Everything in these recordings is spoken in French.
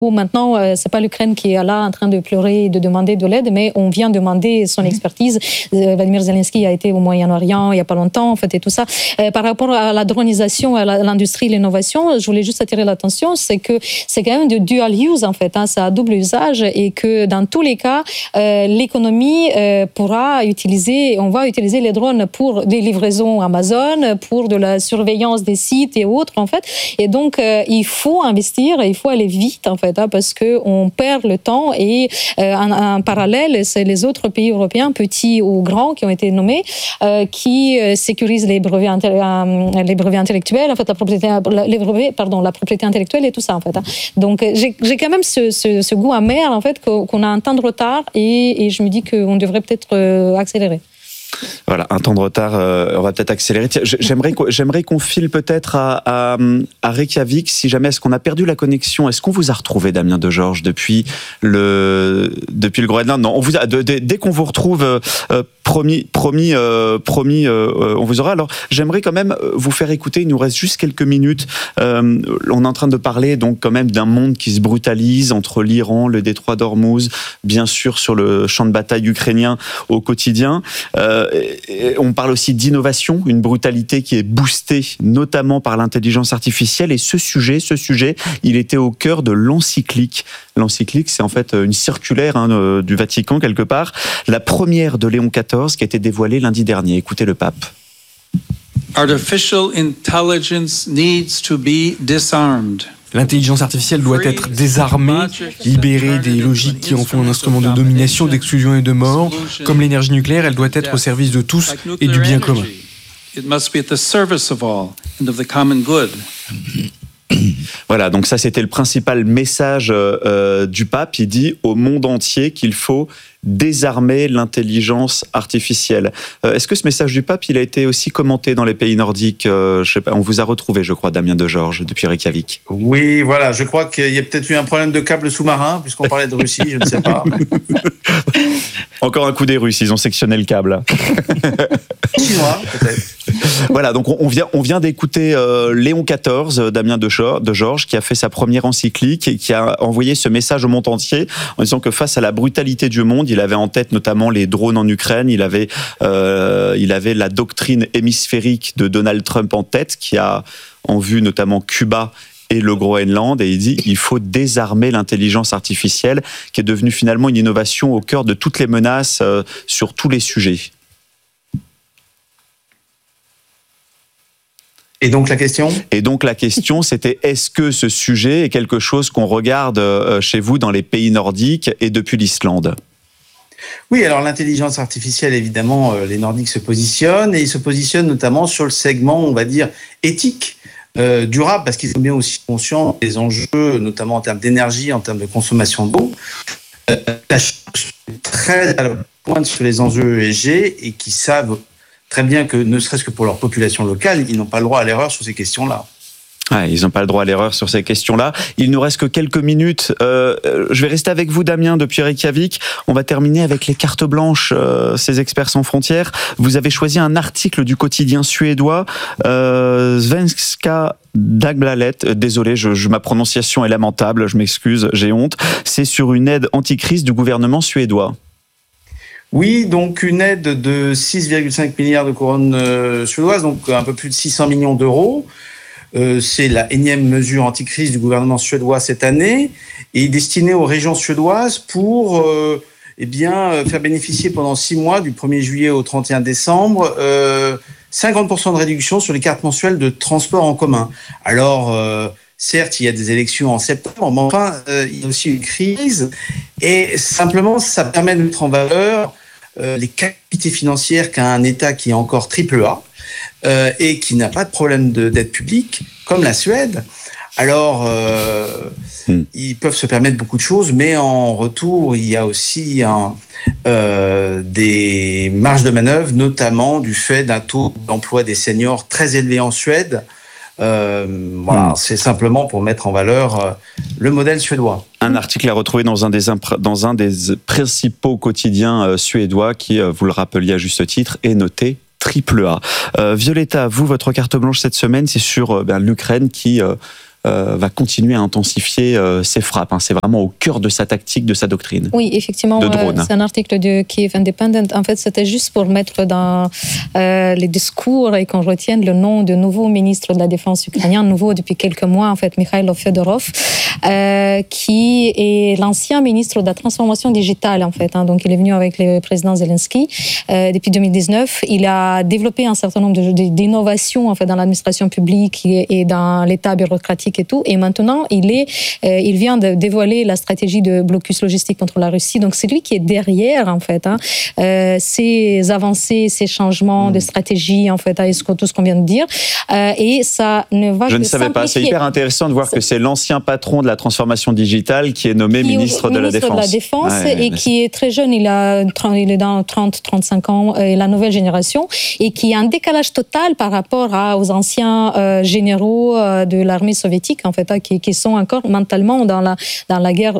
Maintenant, c'est pas l'Ukraine qui est là en train de pleurer et de demander de l'aide, mais on vient demander son expertise. Vladimir Zelensky a été au Moyen-Orient il y a pas longtemps, en fait, et tout ça. Par rapport à la dronisation, à l'industrie, l'innovation, je voulais juste attirer l'attention, c'est que c'est quand même de dual use, en fait, c'est à double usage, et que dans tous les cas, l'économie pourra utiliser, on va utiliser les drones pour des livraisons Amazon, pour de la surveillance des sites et autres, en fait. Et donc, il faut investir, il faut aller vite, en fait, parce qu'on perd le temps. Et en parallèle, c'est les autres pays européens, petits ou grands, qui ont été nommés, qui sécurisent les brevets intellectuels, en fait, la propriété intellectuelle et tout ça, en fait. Donc, j'ai quand même ce goût amer, en fait, qu'on a un temps de retard, et je me dis qu'on devrait peut-être accélérer. Voilà, un temps de retard, on va peut-être accélérer. Tiens, j'aimerais qu'on file peut-être à Reykjavik, si jamais est-ce qu'on a perdu la connexion. Est-ce qu'on vous a retrouvé, Damien Degeorges, depuis le Groenland? Non, on vous a, dès qu'on vous retrouve, promis, on vous aura. Alors, j'aimerais quand même vous faire écouter, il nous reste juste quelques minutes. On est en train de parler donc quand même d'un monde qui se brutalise entre l'Iran, le détroit d'Ormuz, bien sûr sur le champ de bataille ukrainien au quotidien. On parle aussi d'innovation, une brutalité qui est boostée notamment par l'intelligence artificielle, et ce sujet, il était au cœur de l'encyclique. L'encyclique, c'est en fait une circulaire du Vatican quelque part, la première de Léon XIV qui a été dévoilée lundi dernier. Écoutez le pape. Artificial intelligence needs to be disarmed. L'intelligence artificielle doit être désarmée, libérée des logiques qui en font un instrument de domination, d'exclusion et de mort. Comme l'énergie nucléaire, elle doit être au service de tous et du bien commun. Voilà, donc ça c'était le principal message du pape. Il dit au monde entier qu'il faut désarmer l'intelligence artificielle. Est-ce que ce message du pape, il a été aussi commenté dans les pays nordiques? Je sais pas, on vous a retrouvé, je crois, Damien Degeorges, depuis Reykjavik. Oui, voilà, je crois qu'il y a peut-être eu un problème de câble sous-marin, puisqu'on parlait de Russie, je ne sais pas. Encore un coup des Russes, ils ont sectionné le câble. Chinois, peut-être. Voilà, donc on vient d'écouter Léon XIV, Damien Degeorges, qui a fait sa première encyclique et qui a envoyé ce message au monde entier en disant que face à la brutalité du monde, il avait en tête notamment les drones en Ukraine, il avait la doctrine hémisphérique de Donald Trump en tête, qui a en vue notamment Cuba et le Groenland, et il dit il faut désarmer l'intelligence artificielle, qui est devenue finalement une innovation au cœur de toutes les menaces sur tous les sujets. Et donc la question, c'était est-ce que ce sujet est quelque chose qu'on regarde chez vous dans les pays nordiques et depuis l'Islande? Oui, alors l'intelligence artificielle, évidemment, les Nordiques se positionnent, et ils se positionnent notamment sur le segment, on va dire, éthique, durable, parce qu'ils sont bien aussi conscients des enjeux, notamment en termes d'énergie, en termes de consommation d'eau. La Chine est très à la pointe sur les enjeux ESG, et qui savent très bien que, ne serait-ce que pour leur population locale, ils n'ont pas le droit à l'erreur sur ces questions-là. Ah, ils n'ont pas le droit à l'erreur sur ces questions-là. Il nous reste que quelques minutes. Je vais rester avec vous, Damien, depuis Reykjavik. On va terminer avec les cartes blanches, ces experts sans frontières. Vous avez choisi un article du quotidien suédois, Svenska Dagbladet. Désolé, ma prononciation est lamentable, je m'excuse, j'ai honte. C'est sur une aide anticrise du gouvernement suédois. Oui, donc une aide de 6,5 milliards de couronnes suédoises, donc un peu plus de 600 millions d'euros. C'est la énième mesure anticrise du gouvernement suédois cette année, et destinée aux régions suédoises pour faire bénéficier pendant 6 mois, du 1er juillet au 31 décembre, 50% de réduction sur les cartes mensuelles de transport en commun. Alors, certes, il y a des élections en septembre, mais enfin, il y a aussi une crise, et simplement, ça permet de mettre en valeur les capacités financières qu'a un État qui est encore AAA, et qui n'a pas de problème d'aide publique, comme la Suède. Alors, ils peuvent se permettre beaucoup de choses, mais en retour, il y a aussi des marges de manœuvre, notamment du fait d'un taux d'emploi des seniors très élevé en Suède. Voilà, c'est simplement pour mettre en valeur le modèle suédois. Un article à retrouver dans un des principaux quotidiens suédois qui, vous le rappeliez à juste titre, est noté AAA. Violetta, vous, votre carte blanche cette semaine, c'est sur l'Ukraine qui va continuer à intensifier ses frappes. C'est vraiment au cœur de sa tactique, de sa doctrine. Oui, effectivement, c'est un article de Kiev Independent. En fait, c'était juste pour mettre dans les discours et qu'on retienne le nom du nouveau ministre de la Défense ukrainien, nouveau depuis quelques mois, en fait, Mikhailo Fedorov, qui est l'ancien ministre de la transformation digitale, en fait. Donc, il est venu avec le président Zelensky depuis 2019. Il a développé un certain nombre d'innovations, en fait, dans l'administration publique et dans l'état bureaucratique et tout. Et maintenant, il vient de dévoiler la stratégie de blocus logistique contre la Russie. Donc, c'est lui qui est derrière, en fait, ces avancées, ces changements de stratégie, en fait, et tout ce qu'on vient de dire. Et ça ne va Je ne savais pas. C'est hyper intéressant de voir que c'est l'ancien patron de la transformation digitale qui est nommé ministre de la Défense. Et qui est très jeune. Il est dans 30-35 ans, et la nouvelle génération, et qui a un décalage total par rapport aux anciens généraux de l'armée soviétique, en fait, qui sont encore mentalement dans la guerre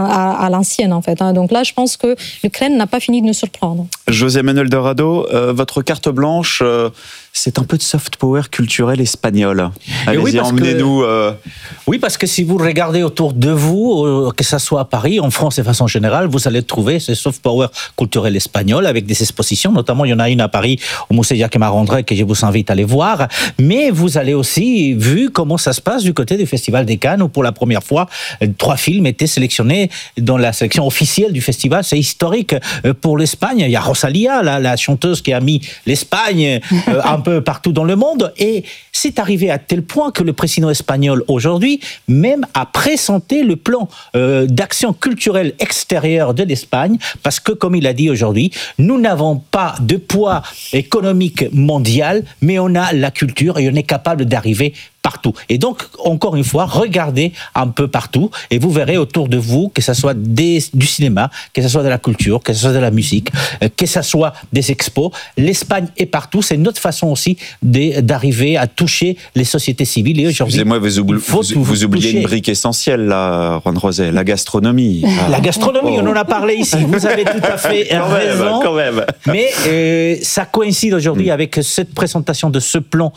à l'ancienne, en fait. Donc là, je pense que l'Ukraine n'a pas fini de nous surprendre. José Manuel Dorado, votre carte blanche, c'est un peu de soft power culturel espagnol. Allez-y, emmenez-nous. Oui, parce que si vous regardez autour de vous, que ce soit à Paris, en France et de façon générale, vous allez trouver ce soft power culturel espagnol avec des expositions. Notamment, il y en a une à Paris au musée Jacques Marandré que je vous invite à aller voir. Mais vous allez aussi vu comment ça se passe du côté du Festival des Cannes, où pour la première fois, 3 films étaient sélectionnés dans la sélection officielle du festival. C'est historique pour l'Espagne. Il y a Rosalía, la chanteuse qui a mis l'Espagne un peu partout dans le monde. Et c'est arrivé à tel point que le président espagnol aujourd'hui même a présenté le plan d'action culturelle extérieure de l'Espagne, parce que, comme il a dit aujourd'hui, nous n'avons pas de poids économique mondial, mais on a la culture et on est capable d'arriver partout. Et donc, encore une fois, regardez un peu partout et vous verrez autour de vous, que ce soit du cinéma, que ce soit de la culture, que ce soit de la musique, que ce soit des expos. L'Espagne est partout. C'est notre façon aussi d'arriver à toucher les sociétés civiles. Et aujourd'hui, excusez-moi, vous oubliez une brique essentielle, là, Juan José, la gastronomie. La gastronomie, on en a parlé ici. Vous avez tout à fait raison. Quand même. Mais ça coïncide aujourd'hui avec cette présentation de ce plan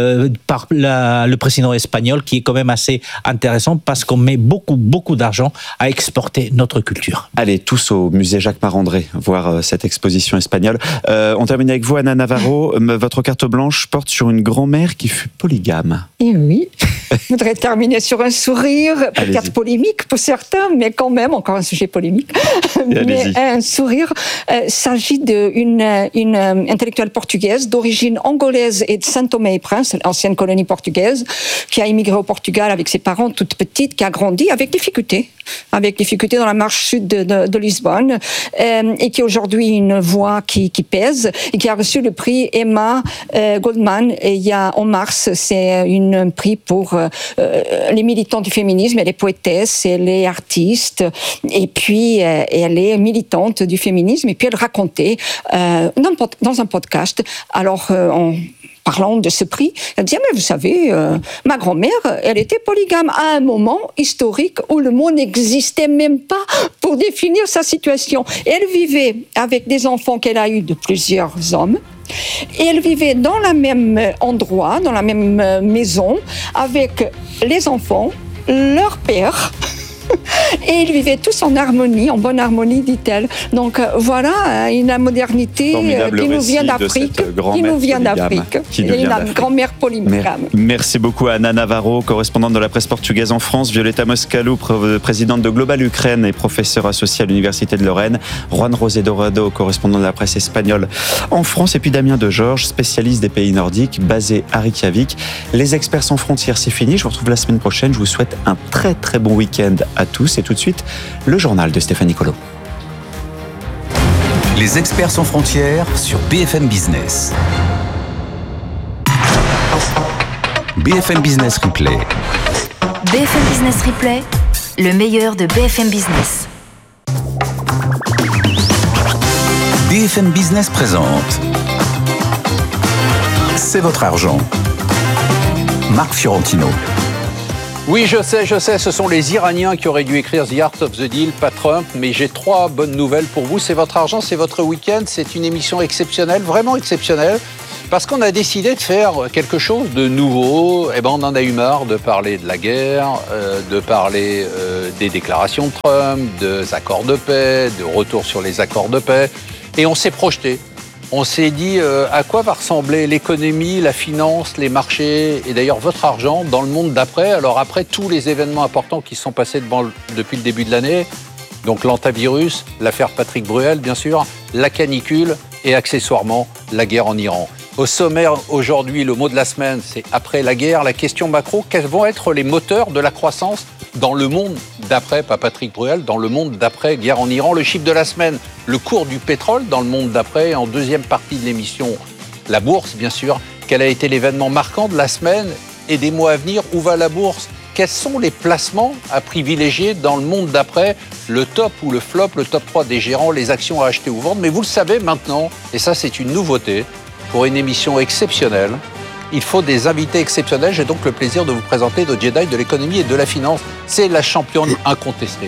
par le président espagnol, qui est quand même assez intéressant parce qu'on met beaucoup d'argent à exporter notre culture. Allez, tous au musée Jacques Marandré, voir cette exposition espagnole. On termine avec vous, Anna Navarro. Votre carte blanche porte sur une grand-mère qui fut polygame. Et oui, je voudrais terminer sur un sourire, peut-être polémique pour certains, mais quand même, encore un sujet polémique. Mais un sourire, s'agit d'une intellectuelle portugaise d'origine angolaise et de Saint-Thomé-et-Prince, l'ancienne colonie portugaise, qui a immigré au Portugal avec ses parents toute petite, qui a grandi avec difficulté dans la marche sud de Lisbonne, et qui aujourd'hui une voix qui pèse, et qui a reçu le prix Emma Goldman en mars. C'est un prix pour les militants du féminisme. Elle est poétesse, elle est artiste, et puis elle est militante du féminisme, et puis elle racontait dans un podcast, parlant de ce prix, elle disait, mais vous savez, ma grand-mère, elle était polygame à un moment historique où le mot n'existait même pas pour définir sa situation. Elle vivait avec des enfants qu'elle a eus de plusieurs hommes, et elle vivait dans le même endroit, dans la même maison, avec les enfants, leur père. Et ils vivaient tous en harmonie, en bonne harmonie, dit-elle. Donc voilà, une modernité qui nous vient d'Afrique. Une grand-mère polygame. Merci beaucoup Anna Navarro, correspondante de la presse portugaise en France, Violeta Moscalou, présidente de Global Ukraine et professeure associée à l'Université de Lorraine, Juan José Dorado, correspondant de la presse espagnole en France, et puis Damien Degeorges, spécialiste des pays nordiques, basé à Reykjavik. Les experts sans frontières, c'est fini. Je vous retrouve la semaine prochaine. Je vous souhaite un très très bon week-end à tous, et tout de suite, le journal de Stéphanie Colo. Les experts sans frontières sur BFM Business. BFM Business Replay. BFM Business Replay, le meilleur de BFM Business. BFM Business présente C'est votre argent. Marc Fiorentino. Oui, je sais, ce sont les Iraniens qui auraient dû écrire The Art of the Deal, pas Trump, mais j'ai 3 bonnes nouvelles pour vous. C'est votre argent, c'est votre week-end, c'est une émission exceptionnelle, vraiment exceptionnelle, Parce qu'on a décidé de faire quelque chose de nouveau. Eh ben, on en a eu marre de parler de la guerre, de parler des déclarations de Trump, des accords de paix, de retour sur les accords de paix. Et on s'est projeté. On s'est dit à quoi va ressembler l'économie, la finance, les marchés et d'ailleurs votre argent dans le monde d'après. Alors après tous les événements importants qui sont passés depuis le début de l'année, donc l'antivirus, l'affaire Patrick Bruel bien sûr, la canicule et accessoirement la guerre en Iran. Au sommaire aujourd'hui, le mot de la semaine, c'est après la guerre, la question macro, quels vont être les moteurs de la croissance dans le monde d'après, pas Patrick Bruel, dans le monde d'après guerre en Iran. Le chiffre de la semaine, le cours du pétrole dans le monde d'après. En deuxième partie de l'émission, la bourse, bien sûr. Quel a été l'événement marquant de la semaine et des mois à venir? Où va la bourse? Quels sont les placements à privilégier dans le monde d'après? Le top ou le flop, le top 3 des gérants, les actions à acheter ou vendre. Mais vous le savez maintenant, et ça c'est une nouveauté, pour une émission exceptionnelle, il faut des invités exceptionnels. J'ai donc le plaisir de vous présenter nos Jedi de l'économie et de la finance. C'est la championne incontestée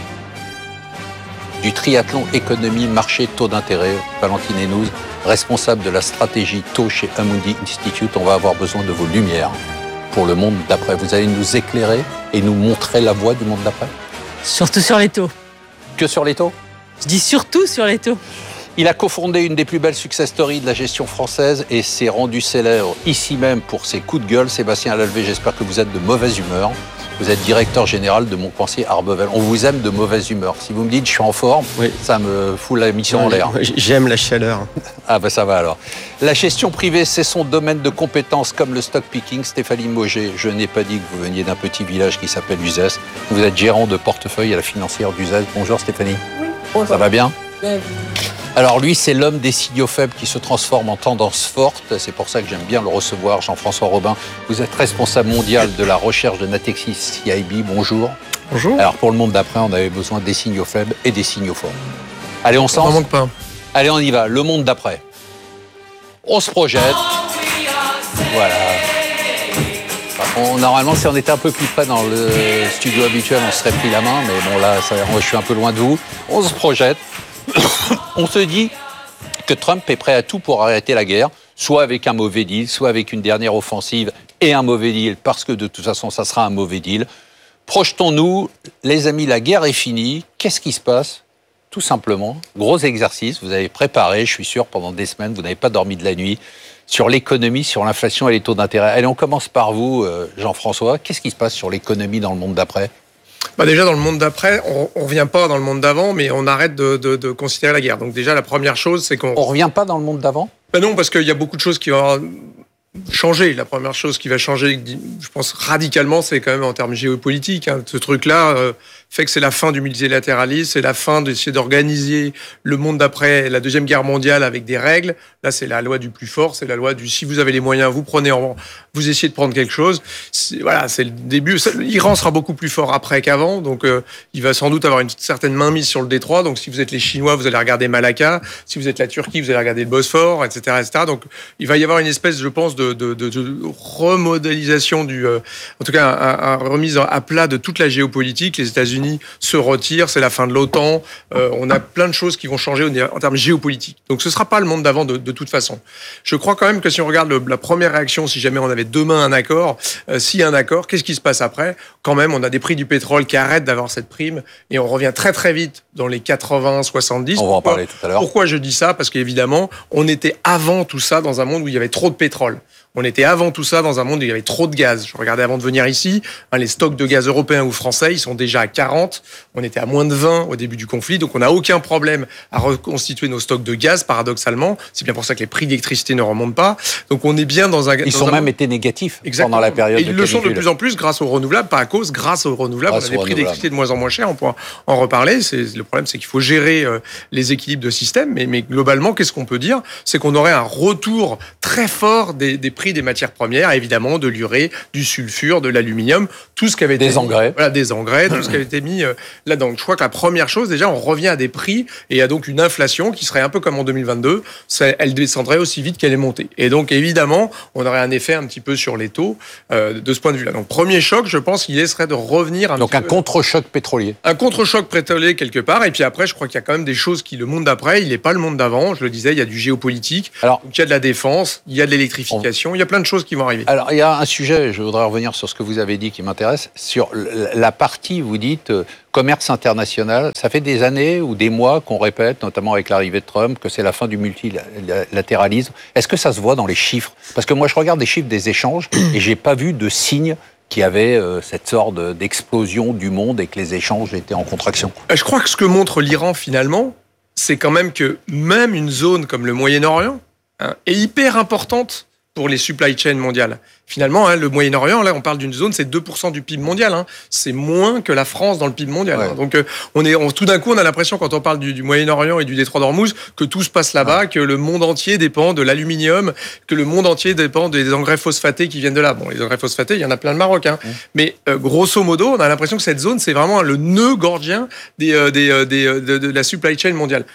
du triathlon économie, marché, taux d'intérêt, Valentine Hénouz, responsable de la stratégie taux chez Amundi Institute. On va avoir besoin de vos lumières pour le monde d'après. Vous allez nous éclairer et nous montrer la voie du monde d'après. Surtout sur les taux. Que sur les taux? Je dis surtout sur les taux. Il a cofondé une des plus belles success stories de la gestion française et s'est rendu célèbre ici même pour ses coups de gueule. Sébastien Lalvé, j'espère que vous êtes de mauvaise humeur. Vous êtes directeur général de Montpensier Arbevel. On vous aime de mauvaise humeur. Si vous me dites je suis en forme, oui, ça me fout la mission en l'air. J'aime la chaleur. Ah ben ça va alors. La gestion privée, c'est son domaine de compétence comme le stock picking. Stéphanie Mauger, je n'ai pas dit que vous veniez d'un petit village qui s'appelle Uzès. Vous êtes gérant de portefeuille à la financière d'Uzès. Bonjour Stéphanie. Oui, bonjour. Ça va bien? Bien. Alors lui, c'est l'homme des signaux faibles qui se transforme en tendance forte. C'est pour ça que j'aime bien le recevoir, Jean-François Robin. Vous êtes responsable mondial de la recherche de Natixis CIB. Bonjour. Bonjour. Alors pour le monde d'après, on avait besoin des signaux faibles et des signaux forts. Allez, on s'en manque pas. Allez, on y va. Le monde d'après. On se projette. Voilà. Normalement, si on était un peu plus près dans le studio habituel, on se serait pris la main. Mais bon, là, moi, je suis un peu loin de vous. On se projette. On se dit que Trump est prêt à tout pour arrêter la guerre, soit avec un mauvais deal, soit avec une dernière offensive et un mauvais deal, parce que de toute façon, ça sera un mauvais deal. Projetons-nous, les amis, la guerre est finie. Qu'est-ce qui se passe? Tout simplement, gros exercice, vous avez préparé, je suis sûr, pendant des semaines, vous n'avez pas dormi de la nuit, sur l'économie, sur l'inflation et les taux d'intérêt. Allez, on commence par vous, Jean-François. Qu'est-ce qui se passe sur l'économie dans le monde d'après? Déjà, dans le monde d'après, on ne revient pas dans le monde d'avant, mais on arrête de considérer la guerre. Donc déjà, la première chose, c'est qu'on... On ne revient pas dans le monde d'avant? Non, parce qu'il y a beaucoup de choses qui vont changer. La première chose qui va changer, je pense, radicalement, c'est quand même en termes géopolitiques. Ce truc-là fait que c'est la fin du multilatéralisme, c'est la fin d'essayer d'organiser le monde d'après la Deuxième Guerre mondiale avec des règles. Là, c'est la loi du plus fort, c'est la loi du si vous avez les moyens, vous essayez de prendre quelque chose. Voilà, c'est le début. L'Iran sera beaucoup plus fort après qu'avant, donc il va sans doute avoir une certaine mainmise sur le détroit. Donc, si vous êtes les Chinois, vous allez regarder Malacca. Si vous êtes la Turquie, vous allez regarder le Bosphore, etc., etc. Donc, il va y avoir une espèce, je pense, de remodélisation en tout cas, un remise à plat de toute la géopolitique. Les États-Unis se retirent, c'est la fin de l'OTAN. On a plein de choses qui vont changer en termes géopolitiques. Donc, ce sera pas le monde d'avant de toute façon. Je crois quand même que si on regarde la première réaction, si jamais on avait demain un accord, s'il y a un accord, qu'est-ce qui se passe après? Quand même, on a des prix du pétrole qui arrêtent d'avoir cette prime et on revient très très vite dans les 80, 70. On va en parler tout à l'heure. Pourquoi je dis ça? Parce qu'évidemment, on était avant tout ça dans un monde où il y avait trop de pétrole. On était avant tout ça dans un monde où il y avait trop de gaz. Je regardais avant de venir ici, les stocks de gaz européens ou français, ils sont déjà à 40. On était à moins de 20 au début du conflit, donc on n'a aucun problème à reconstituer nos stocks de gaz, paradoxalement. C'est bien pour ça que les prix d'électricité ne remontent pas. Donc on est bien dans un... Ils ont même été négatifs pendant la période de canicule. Et ils le sont de plus en plus grâce aux renouvelables, pas à cause, grâce aux renouvelables. On a des prix d'électricité de moins en moins chers, on pourra en reparler. Le problème, c'est qu'il faut gérer les équilibres de système. Mais globalement, qu'est-ce qu'on peut dire? C'est qu'on aurait un retour très fort des prix prix des matières premières, évidemment de l'urée, du sulfure, de l'aluminium, tout ce qui avait été des engrais, tout ce qui avait été mis là-dedans. Je crois que la première chose, déjà, on revient à des prix et à donc une inflation qui serait un peu comme en 2022, elle descendrait aussi vite qu'elle est montée. Et donc, évidemment, on aurait un effet un petit peu sur les taux de ce point de vue-là. Donc, premier choc, je pense qu'il serait de revenir donc un contre-choc pétrolier. Un contre-choc pétrolier quelque part. Et puis après, je crois qu'il y a quand même des choses qui, le monde d'après, il n'est pas le monde d'avant. Je le disais, il y a du géopolitique, donc il y a de la défense, il y a de l'électrification, il y a plein de choses qui vont arriver. Alors, il y a un sujet, je voudrais revenir sur ce que vous avez dit qui m'intéresse, sur la partie, vous dites, commerce international. Ça fait des années ou des mois qu'on répète, notamment avec l'arrivée de Trump, que c'est la fin du multilatéralisme. Est-ce que ça se voit dans les chiffres ? Parce que moi, je regarde les chiffres des échanges et j'ai pas vu de signe qu'il y avait cette sorte d'explosion du monde et que les échanges étaient en contraction. Je crois que ce que montre l'Iran, finalement, c'est quand même que même une zone comme le Moyen-Orient est hyper importante pour les supply chains mondiales. Finalement, le Moyen-Orient, là, on parle d'une zone, c'est 2% du PIB mondial. C'est moins que la France dans le PIB mondial. Ouais. Donc, tout d'un coup, on a l'impression, quand on parle du Moyen-Orient et du détroit d'Ormuz, que tout se passe là-bas, que le monde entier dépend de l'aluminium, que le monde entier dépend des engrais phosphatés qui viennent de là. Bon, les engrais phosphatés, il y en a plein le Maroc. Mais grosso modo, on a l'impression que cette zone, c'est vraiment le nœud gordien de la supply chain mondiale.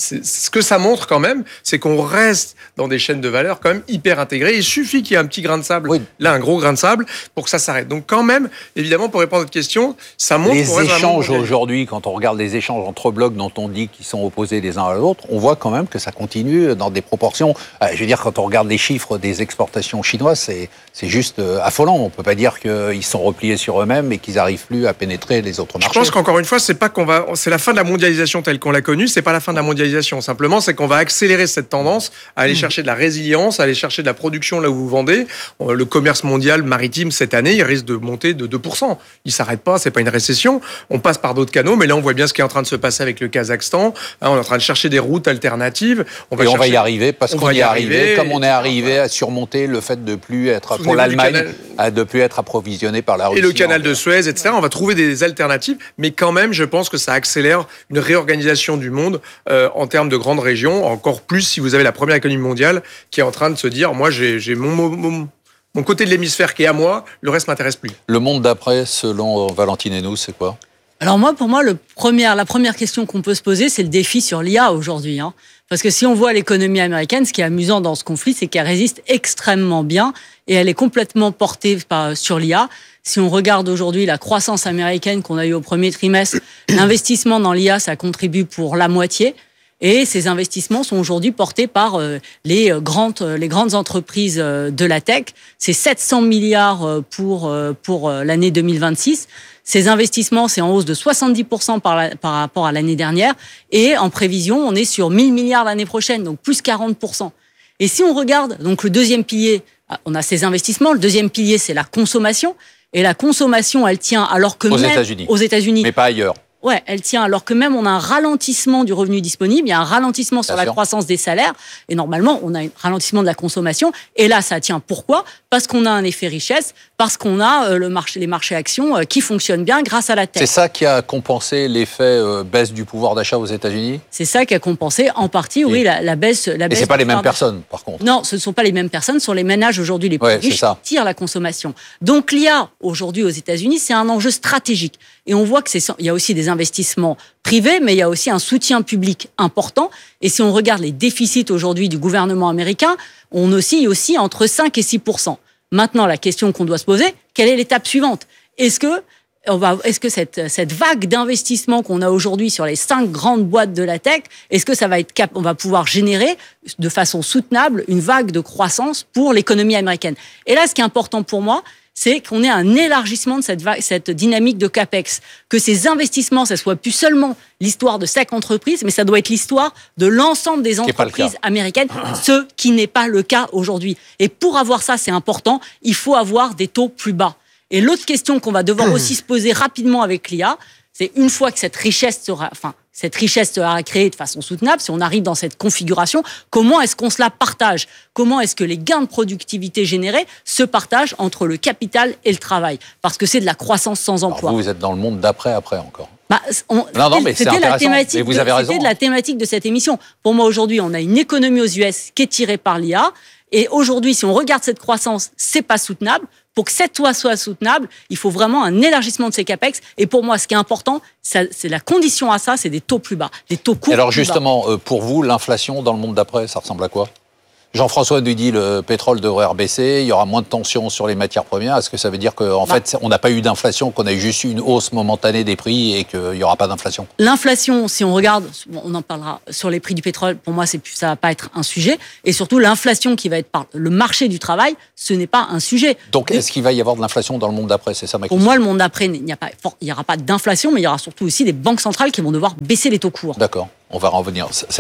Ce que ça montre quand même, c'est qu'on reste dans des chaînes de valeur quand même hyper intégrées. Il suffit qu'il y ait un petit grain de sable, là un gros grain de sable, pour que ça s'arrête. Donc quand même, évidemment, pour répondre à votre question, ça montre... Les échanges aujourd'hui, quand on regarde les échanges entre blocs dont on dit qu'ils sont opposés les uns à l'autre, on voit quand même que ça continue dans des proportions... Je veux dire, quand on regarde les chiffres des exportations chinoises, c'est juste affolant. On ne peut pas dire qu'ils sont repliés sur eux-mêmes et qu'ils n'arrivent plus à pénétrer les autres marchés. Je pense qu'encore une fois, c'est la fin de la mondialisation telle qu'on l'a connue, c'est pas la fin de la mondialisation. Simplement, c'est qu'on va accélérer cette tendance à aller chercher de la résilience, à aller chercher de la production là où vous vendez. Le commerce mondial maritime cette année, il risque de monter de 2%. Il s'arrête pas, c'est pas une récession. On passe par d'autres canaux, mais là, on voit bien ce qui est en train de se passer avec le Kazakhstan. On est en train de chercher des routes alternatives. On va y arriver parce qu'on y est arrivé, comme on est arrivé à surmonter le fait de plus être, pour l'Allemagne, de plus être approvisionné par la Russie. Et le canal de Suez, etc. On va trouver des alternatives, mais quand même, je pense que ça accélère une réorganisation du monde en termes de grandes régions, encore plus si vous avez la première économie mondiale qui est en train de se dire, moi j'ai mon côté de l'hémisphère qui est à moi, le reste m'intéresse plus. Le monde d'après, selon Valentine Hainaut, c'est quoi ? Alors pour moi, la première question qu'on peut se poser, c'est le défi sur l'IA aujourd'hui. Parce que si on voit l'économie américaine, ce qui est amusant dans ce conflit, c'est qu'elle résiste extrêmement bien et elle est complètement portée sur l'IA. Si on regarde aujourd'hui la croissance américaine qu'on a eue au premier trimestre, l'investissement dans l'IA, ça contribue pour la moitié. Et ces investissements sont aujourd'hui portés par les grandes entreprises de la tech. C'est 700 milliards pour l'année 2026. Ces investissements, c'est en hausse de 70% par rapport à l'année dernière. Et en prévision, on est sur 1000 milliards l'année prochaine, donc plus 40%. Et si on regarde, donc le deuxième pilier, on a ces investissements. Le deuxième pilier, c'est la consommation. Et la consommation, elle tient alors que aux États-Unis. Mais pas ailleurs. Ouais, elle tient alors que même on a un ralentissement du revenu disponible, il y a un ralentissement sur la croissance des salaires et normalement on a un ralentissement de la consommation et là ça tient pourquoi ? Parce qu'on a un effet richesse, parce qu'on a les marchés actions qui fonctionnent bien grâce à la tech. C'est ça qui a compensé l'effet baisse du pouvoir d'achat aux États-Unis ? C'est ça qui a compensé en partie, oui, la baisse. Et c'est pas les mêmes personnes par contre ? Non, ce ne sont pas les mêmes personnes, ce sont les ménages aujourd'hui les plus riches qui tirent la consommation. Donc l'IA aujourd'hui aux États-Unis, c'est un enjeu stratégique et on voit que il y a aussi des investissements privés, mais il y a aussi un soutien public important. Et si on regarde les déficits aujourd'hui du gouvernement américain, on oscille aussi entre 5 et 6%. Maintenant, la question qu'on doit se poser, quelle est l'étape suivante ? Est-ce que cette vague d'investissement qu'on a aujourd'hui sur les 5 grandes boîtes de la tech, est-ce que on va pouvoir générer de façon soutenable une vague de croissance pour l'économie américaine ? Et là, ce qui est important pour moi, c'est qu'on ait un élargissement de cette dynamique de CAPEX, que ces investissements, ça soit plus seulement l'histoire de 5 entreprises, mais ça doit être l'histoire de l'ensemble des entreprises américaines, ce qui n'est pas le cas aujourd'hui. Et pour avoir ça, c'est important, il faut avoir des taux plus bas. Et l'autre question qu'on va devoir aussi se poser rapidement avec l'IA, c'est une fois que cette richesse sera créée de façon soutenable, si on arrive dans cette configuration, comment est-ce qu'on se la partage ? Comment est-ce que les gains de productivité générés se partagent entre le capital et le travail ? Parce que c'est de la croissance sans emploi. Alors vous êtes dans le monde d'après encore. Mais c'était la thématique. C'était de la thématique de cette émission. Pour moi, aujourd'hui, on a une économie aux US qui est tirée par l'IA. Et aujourd'hui, si on regarde cette croissance, c'est pas soutenable. Pour que cette loi soit soutenable, il faut vraiment un élargissement de ces capex. Et pour moi, ce qui est important, c'est la condition à ça, c'est des taux plus bas, des taux courts. Alors justement, pour vous, l'inflation dans le monde d'après, ça ressemble à quoi ? Jean-François nous dit le pétrole devrait rebaisser, il y aura moins de tensions sur les matières premières. Est-ce que ça veut dire qu'en fait, on n'a pas eu d'inflation, qu'on a eu juste une hausse momentanée des prix et qu'il n'y aura pas d'inflation ? L'inflation, si on regarde, on en parlera sur les prix du pétrole, pour moi, ça ne va pas être un sujet. Et surtout, l'inflation qui va être par le marché du travail, ce n'est pas un sujet. Donc, est-ce qu'il va y avoir de l'inflation dans le monde d'après ? C'est ça ma question. Pour moi, le monde d'après, il n'y aura pas d'inflation, mais il y aura surtout aussi des banques centrales qui vont devoir baisser les taux courts. D'accord, on va en revenir. Sébastien ?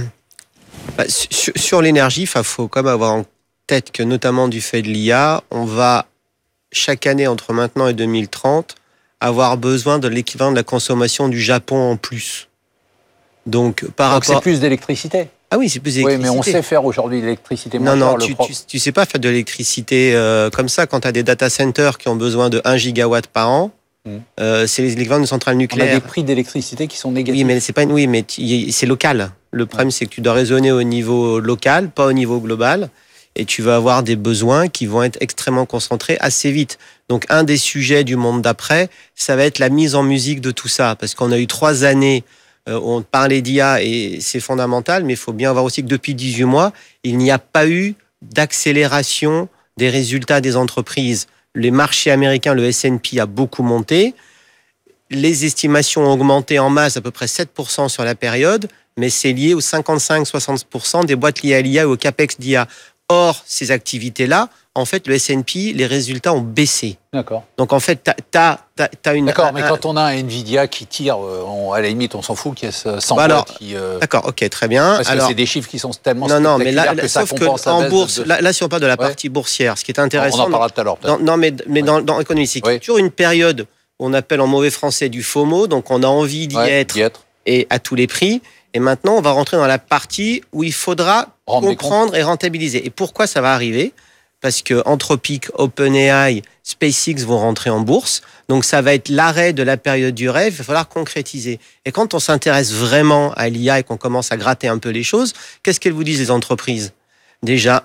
Sur l'énergie, il faut quand même avoir en tête que, notamment du fait de l'IA, on va, chaque année entre maintenant et 2030, avoir besoin de l'équivalent de la consommation du Japon en plus. Donc c'est plus d'électricité. Ah oui, c'est plus d'électricité. Oui, mais on sait faire aujourd'hui de l'électricité. Non, tu sais pas faire de l'électricité comme ça. Quand tu as des data centers qui ont besoin de 1 gigawatt par an, c'est l'équivalent de centrales nucléaires. On a des prix d'électricité qui sont négatifs. Oui, mais c'est local. Le problème, c'est que tu dois raisonner au niveau local, pas au niveau global, et tu vas avoir des besoins qui vont être extrêmement concentrés assez vite. Donc, un des sujets du monde d'après, ça va être la mise en musique de tout ça, parce qu'on a eu 3 années où on parlait d'IA et c'est fondamental, mais il faut bien voir aussi que depuis 18 mois, il n'y a pas eu d'accélération des résultats des entreprises. Les marchés américains, le S&P a beaucoup monté. Les estimations ont augmenté en masse à peu près 7% sur la période, mais c'est lié aux 55-60% des boîtes liées à l'IA ou au capex d'IA. Or, ces activités-là, en fait, le S&P, les résultats ont baissé. D'accord. Donc, en fait, t'as une... D'accord, mais quand on a un Nvidia qui tire, à la limite, on s'en fout qu'il y ait 100 boîtes qui... D'accord, ok, très bien. Parce que c'est des chiffres qui sont tellement spectaculaires mais là, que ça compense la en baisse bourse, là, si on parle de la partie boursière, ce qui est intéressant... On en parlera tout à l'heure. Mais dans l'économie, c'est qu'il y a toujours une période, on appelle en mauvais français du FOMO, donc on a envie d'y être, et à tous les prix. Et maintenant, on va rentrer dans la partie où il faudra comprendre et rentabiliser. Et pourquoi ça va arriver ? Parce que Anthropic, OpenAI, SpaceX vont rentrer en bourse. Donc, ça va être l'arrêt de la période du rêve. Il va falloir concrétiser. Et quand on s'intéresse vraiment à l'IA et qu'on commence à gratter un peu les choses, qu'est-ce qu'elles vous disent, les entreprises ? Déjà,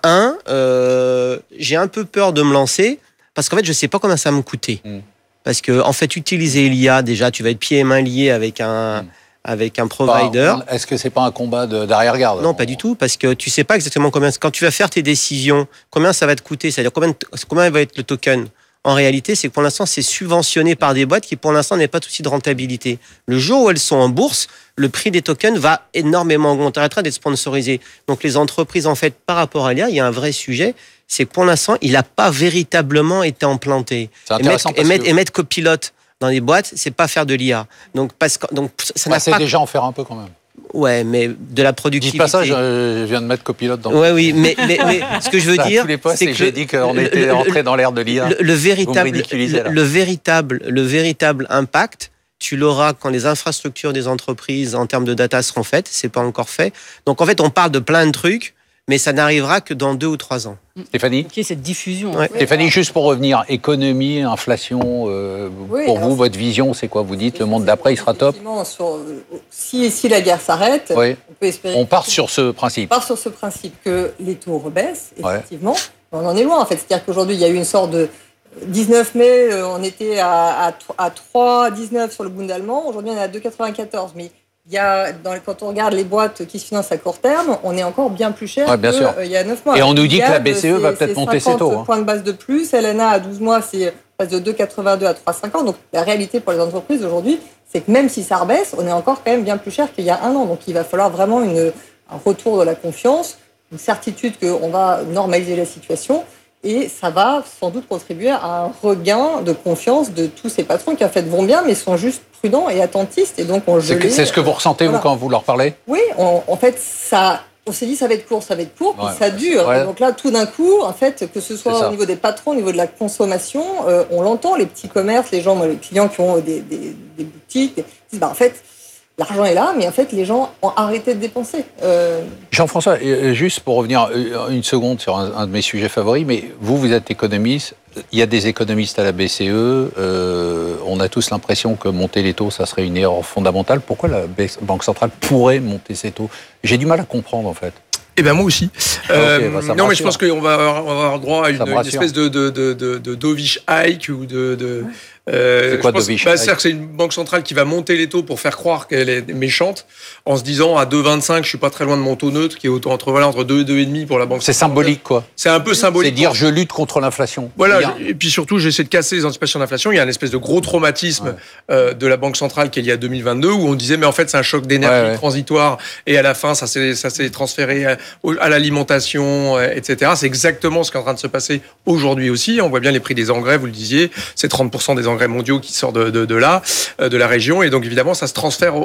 j'ai un peu peur de me lancer parce qu'en fait, je ne sais pas combien ça va me coûter. Parce que, en fait, utiliser l'IA, déjà, tu vas être pieds et mains liés avec un provider. Est-ce que c'est pas un combat d'arrière-garde ? Non, pas du tout, parce que tu sais pas exactement combien. Quand tu vas faire tes décisions, combien ça va te coûter, c'est-à-dire combien va être le token. En réalité, c'est que pour l'instant, c'est subventionné par des boîtes qui, pour l'instant, n'ont pas de souci de rentabilité. Le jour où elles sont en bourse, le prix des tokens va énormément augmenter, arrêtera d'être sponsorisé. Donc, les entreprises, en fait, par rapport à l'IA, il y a un vrai sujet. C'est que pour l'instant, il n'a pas véritablement été implanté. Et mettre copilote dans les boîtes, c'est pas faire de l'IA. Donc ça n'a c'est pas... déjà en faire un peu quand même. Ouais, mais de la productivité. Dites pas ça, je viens de mettre copilote dans. Ouais, oui, mais ce que je veux dire, c'est que j'ai dit qu'on était rentré dans l'ère de l'IA. Le véritable impact, tu l'auras quand les infrastructures des entreprises en termes de data seront faites. C'est pas encore fait. Donc en fait, on parle de plein de trucs, mais ça n'arrivera que dans 2 ou 3 ans. Stéphanie ? Cette diffusion. Ouais. Stéphanie, juste pour revenir, économie, inflation, pour vous, votre vision, c'est quoi ? Vous dites le monde d'après, il sera top ? Si la guerre s'arrête, on peut espérer... On part sur ce principe. On part sur ce principe que les taux rebaissent, effectivement. On en est loin, en fait. C'est-à-dire qu'aujourd'hui, il y a eu une sorte de... 19 mai, on était à 3,19 sur le Bund allemand. Aujourd'hui, on est à 2,94. Mais quand on regarde les boîtes qui se financent à court terme, on est encore bien plus cher qu'il y a 9 mois. Et on nous dit que la BCE va peut-être monter ses taux. 50 points de base de plus. LNA à 12 mois, c'est passe de 2,82 à 3,50. Donc la réalité pour les entreprises aujourd'hui, c'est que même si ça rebaisse, on est encore quand même bien plus cher qu'il y a 1 an. Donc il va falloir vraiment un retour de la confiance, une certitude qu'on va normaliser la situation. Et ça va sans doute contribuer à un regain de confiance de tous ces patrons qui en fait vont bien, mais sont juste prudents et attentistes. Et donc c'est ce que vous ressentez, vous, quand vous leur parlez ? Oui, en fait, on s'est dit ça va être court, puis ça dure. Ouais. Donc là, tout d'un coup, en fait, que ce soit au niveau des patrons, au niveau de la consommation, on l'entend, les petits commerces, les clients qui ont des boutiques, disent en fait, l'argent est là, mais en fait, les gens ont arrêté de dépenser. Jean-François, juste pour revenir une seconde sur un de mes sujets favoris, mais vous êtes économiste, il y a des économistes à la BCE, on a tous l'impression que monter les taux, ça serait une erreur fondamentale. Pourquoi la Banque centrale pourrait monter ses taux ? J'ai du mal à comprendre, en fait. Eh ben moi aussi. Non, mais je pense qu'on va avoir droit à une espèce de dovish hike ou c'est quoi dovish hike ? C'est-à-dire que c'est une banque centrale qui va monter les taux pour faire croire qu'elle est méchante, en se disant à 2,25, je suis pas très loin de mon taux neutre, qui est entre 2 et 2,5 pour la banque centrale. C'est symbolique, quoi. C'est un peu symbolique. C'est dire je lutte contre l'inflation. Voilà. Et puis surtout, j'essaie de casser les anticipations d'inflation. Il y a une espèce de gros traumatisme de la banque centrale qui est lié à 2022, où on disait mais en fait c'est un choc d'énergie transitoire, et à la fin ça s'est transféré à l'alimentation, etc. C'est exactement ce qui est en train de se passer aujourd'hui aussi. On voit bien les prix des engrais, vous le disiez, c'est 30% des engrais mondiaux qui sortent de là, de la région, et donc évidemment ça se transfère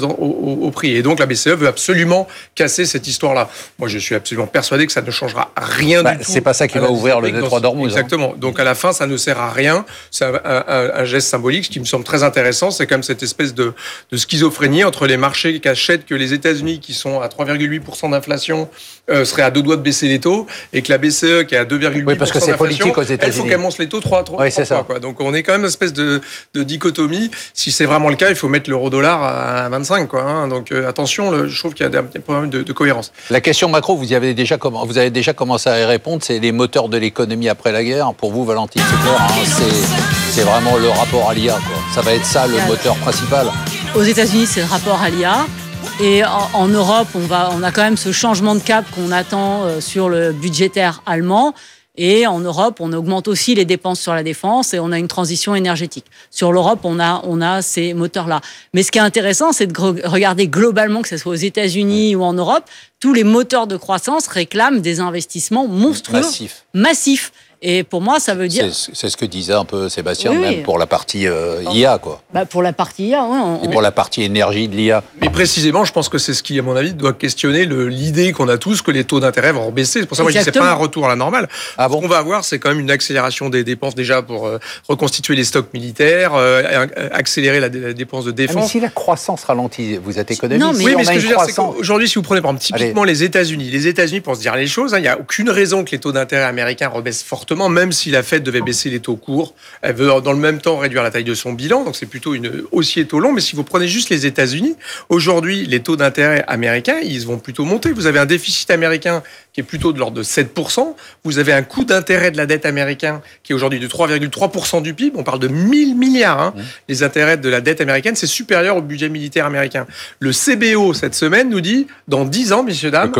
au prix. Et donc la BCE veut absolument casser cette histoire-là. Moi je suis absolument persuadé que ça ne changera rien du tout. C'est pas ça qui va ouvrir le détroit d'Ormuz. Exactement. Donc à la fin ça ne sert à rien. C'est un geste symbolique. Ce qui me semble très intéressant, c'est quand même cette espèce de schizophrénie entre les marchés qui achètent que les États-Unis, qui sont à 3,8% d'inflation, seraient à 2 doigts de baisser les taux, et que la BCE, qui est à 2,8% parce que c'est politique aux États-Unis. Il faut qu'elle monte les taux 3 fois. Quoi. Donc on est quand même une espèce de dichotomie. Si c'est vraiment le cas, il faut mettre l'euro-dollar à 25. Quoi, hein. Donc attention, je trouve qu'il y a des problèmes de cohérence. La question macro, vous avez déjà commencé à y répondre, c'est les moteurs de l'économie après la guerre. Pour vous, Valentine, c'est clair, hein, c'est vraiment le rapport à l'IA. Quoi. Ça va être ça le moteur principal. Aux États-Unis, c'est le rapport à l'IA. Et en Europe, on a quand même ce changement de cap qu'on attend sur le budgétaire allemand. Et en Europe, on augmente aussi les dépenses sur la défense et on a une transition énergétique. Sur l'Europe, on a ces moteurs-là. Mais ce qui est intéressant, c'est de regarder globalement, que ce soit aux États-Unis ou en Europe, tous les moteurs de croissance réclament des investissements monstrueux, massifs. Et pour moi, ça veut dire... C'est ce que disait un peu Sébastien, même pour la partie IA, quoi. Pour la partie IA, oui. Et pour la partie énergie de l'IA. Mais précisément, je pense que c'est ce qui, à mon avis, doit questionner l'idée qu'on a tous que les taux d'intérêt vont baisser. C'est pour ça que moi, je dis que c'est pas un retour à la normale. Ce qu'on va avoir, c'est quand même une accélération des dépenses, déjà pour reconstituer les stocks militaires, accélérer la dépense de défense. Mais si la croissance ralentit, vous êtes économiste. Non, mais ce que je veux dire, c'est qu'aujourd'hui, si vous prenez par exemple typiquement les États-Unis, pour se dire les choses, il n'y a aucune raison que les taux d'intérêt américains rebaissent fortement, même si la Fed devait baisser les taux courts. Elle veut dans le même temps réduire la taille de son bilan, donc c'est plutôt une haussier taux long. Mais si vous prenez juste les États-Unis, aujourd'hui, les taux d'intérêt américains, ils vont plutôt monter. Vous avez un déficit américain qui est plutôt de l'ordre de 7%. Vous avez un coût d'intérêt de la dette américaine qui est aujourd'hui de 3,3% du PIB. On parle de 1000 milliards. Hein. Les intérêts de la dette américaine, c'est supérieur au budget militaire américain. Le CBO, cette semaine, nous dit, dans 10 ans, messieurs, dames,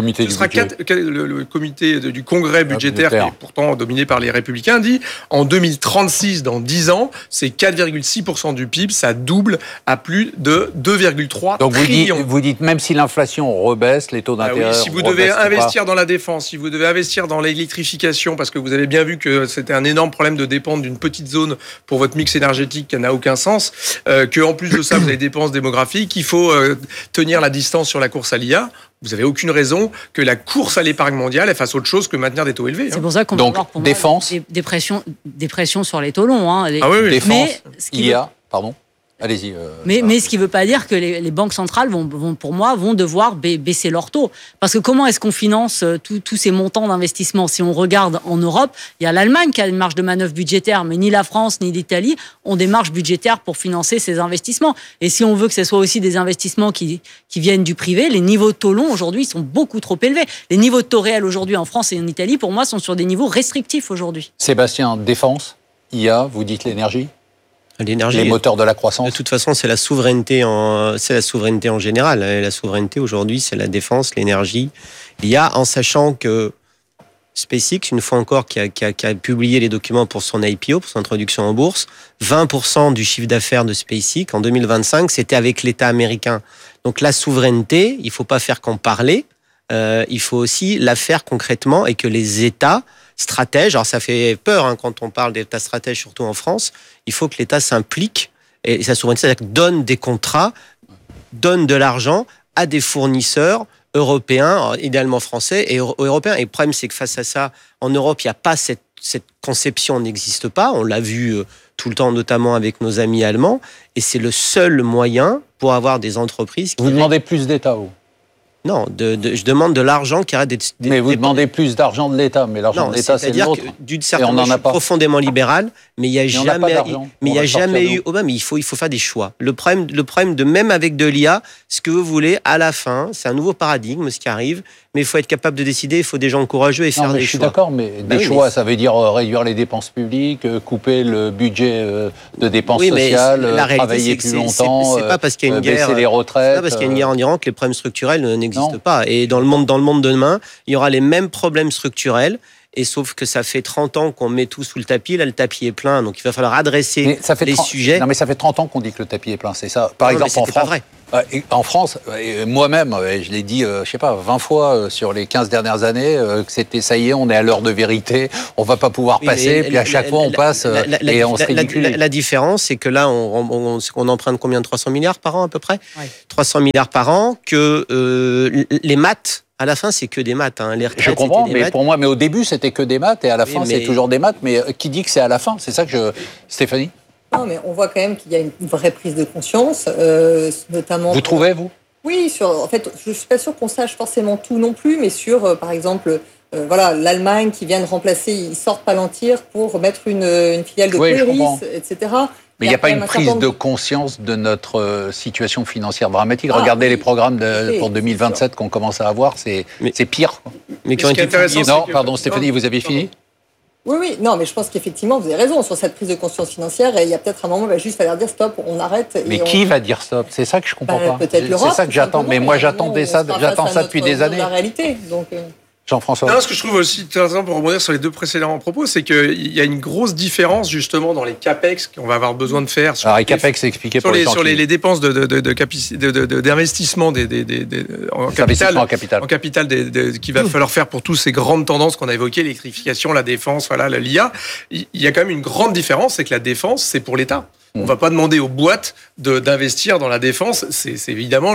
le comité du Congrès budgétaire, qui est pourtant dominé par les républicains, dit, en 2036, dans 10 ans, c'est 4,6% du PIB, ça double à plus de 2,3 trillions. Donc vous dites, même si l'inflation rebaisse, les taux d'intérêt si vous devez investir dans la défense, si vous devez investir dans l'électrification, parce que vous avez bien vu que c'était un énorme problème de dépendre d'une petite zone pour votre mix énergétique qui n'a aucun sens, qu'en plus de ça, vous avez des dépenses démographiques, qu'il faut tenir la distance sur la course à l'IA, vous n'avez aucune raison que la course à l'épargne mondiale elle fasse autre chose que maintenir des taux élevés. C'est pour ça qu'on va avoir pour défense. Moi, des pressions sur les taux longs. Hein. Défense, IA, pardon. Allez-y. Mais ce qui ne veut pas dire que les banques centrales vont devoir baisser leurs taux. Parce que comment est-ce qu'on finance tous ces montants d'investissement ? Si on regarde en Europe, il y a l'Allemagne qui a une marge de manœuvre budgétaire, mais ni la France ni l'Italie ont des marges budgétaires pour financer ces investissements. Et si on veut que ce soit aussi des investissements qui viennent du privé, les niveaux de taux longs aujourd'hui sont beaucoup trop élevés. Les niveaux de taux réels aujourd'hui en France et en Italie, pour moi, sont sur des niveaux restrictifs aujourd'hui. Sébastien, défense, IA, vous dites l'énergie ? L'énergie, les moteurs de la croissance. De toute façon, c'est la souveraineté en général. Et la souveraineté aujourd'hui, c'est la défense, l'énergie, l'IA, en sachant que SpaceX, une fois encore, qui a publié les documents pour son IPO, pour son introduction en bourse, 20% du chiffre d'affaires de SpaceX en 2025, c'était avec l'État américain. Donc la souveraineté, il ne faut pas faire qu'en parler, il faut aussi la faire concrètement et que les États stratèges, alors ça fait peur quand on parle d'État stratège, surtout en France, il faut que l'État s'implique et sa souveraineté, c'est-à-dire que donne des contrats, donne de l'argent à des fournisseurs européens, idéalement français et européens. Et le problème, c'est que face à ça, en Europe, il n'y a pas cette conception, n'existe pas. On l'a vu tout le temps, notamment avec nos amis allemands. Et c'est le seul moyen pour avoir des entreprises qui... Vous demandez plus d'État, vous ? Non, je demande de l'argent qui arrête d'être... Mais vous demandez plus d'argent de l'État, mais l'argent de l'État, c'est le nôtre. D'une certaine manière, je suis profondément libéral, mais il n'y a jamais eu... Oh ben, mais il faut faire des choix. Le problème de même avec de l'IA, ce que vous voulez, à la fin, c'est un nouveau paradigme, ce qui arrive. mais il faut être capable de décider, il faut des gens courageux et faire des choix. Je suis d'accord, mais des choix, ça veut dire réduire les dépenses publiques, couper le budget de dépenses sociales, travailler plus longtemps, c'est pas parce qu'il y a une guerre, baisser les retraites. C'est pas parce qu'il y a une guerre en Iran que les problèmes structurels n'existent pas. Et dans le monde de demain, il y aura les mêmes problèmes structurels. Et sauf que ça fait 30 ans qu'on met tout sous le tapis, là le tapis est plein, donc il va falloir adresser les sujets. Non mais ça fait 30 ans qu'on dit que le tapis est plein, c'est ça. Par exemple en France, pas vrai. En France, moi-même, je l'ai dit, 20 fois sur les 15 dernières années, que c'était ça y est, on est à l'heure de vérité, on va pas pouvoir passer, puis à chaque fois on passe et on se ridiculise. La différence, c'est que là, on emprunte combien de 300 milliards par an à peu près, 300 milliards par an, que les maths, à la fin, c'est que des maths. Les retraites, je comprends, mais pour moi, au début, c'était que des maths, et à la fin, c'est toujours des maths. Mais qui dit que c'est à la fin? C'est ça que Stéphanie? Non, mais on voit quand même qu'il y a une vraie prise de conscience, notamment... Vous trouvez, vous? Oui, en fait, je ne suis pas sûre qu'on sache forcément tout non plus, mais sur, par exemple... l'Allemagne qui vient de remplacer, ils sortent Palantir pour mettre une filiale de Clearis, etc. Mais il n'y a pas une prise de conscience de notre situation financière dramatique. Regardez les programmes pour 2027 qu'on commence à avoir, c'est pire. Mais ce qui est intéressant, non, pardon, Stéphanie, vous avez fini? Oui, non, mais je pense qu'effectivement, vous avez raison sur cette prise de conscience financière, et il y a peut-être un moment, il va juste falloir dire stop, on arrête. Mais qui va dire stop? C'est ça que je comprends pas. Peut-être l'Europe. C'est ça que j'attends. Mais moi, j'attends ça depuis des années. La réalité, donc. Jean-François. Non, ce que je trouve aussi intéressant pour rebondir sur les deux précédents propos, c'est qu'il y a une grosse différence justement dans les capex qu'on va avoir besoin de faire. Alors les capex, c'est expliqué pour les dépenses d'investissement en capital qu'il va falloir faire pour toutes ces grandes tendances qu'on a évoquées, l'électrification, la défense, l'IA. Il y a quand même une grande différence, c'est que la défense, c'est pour l'État. On va pas demander aux boîtes d'investir dans la défense. C'est évidemment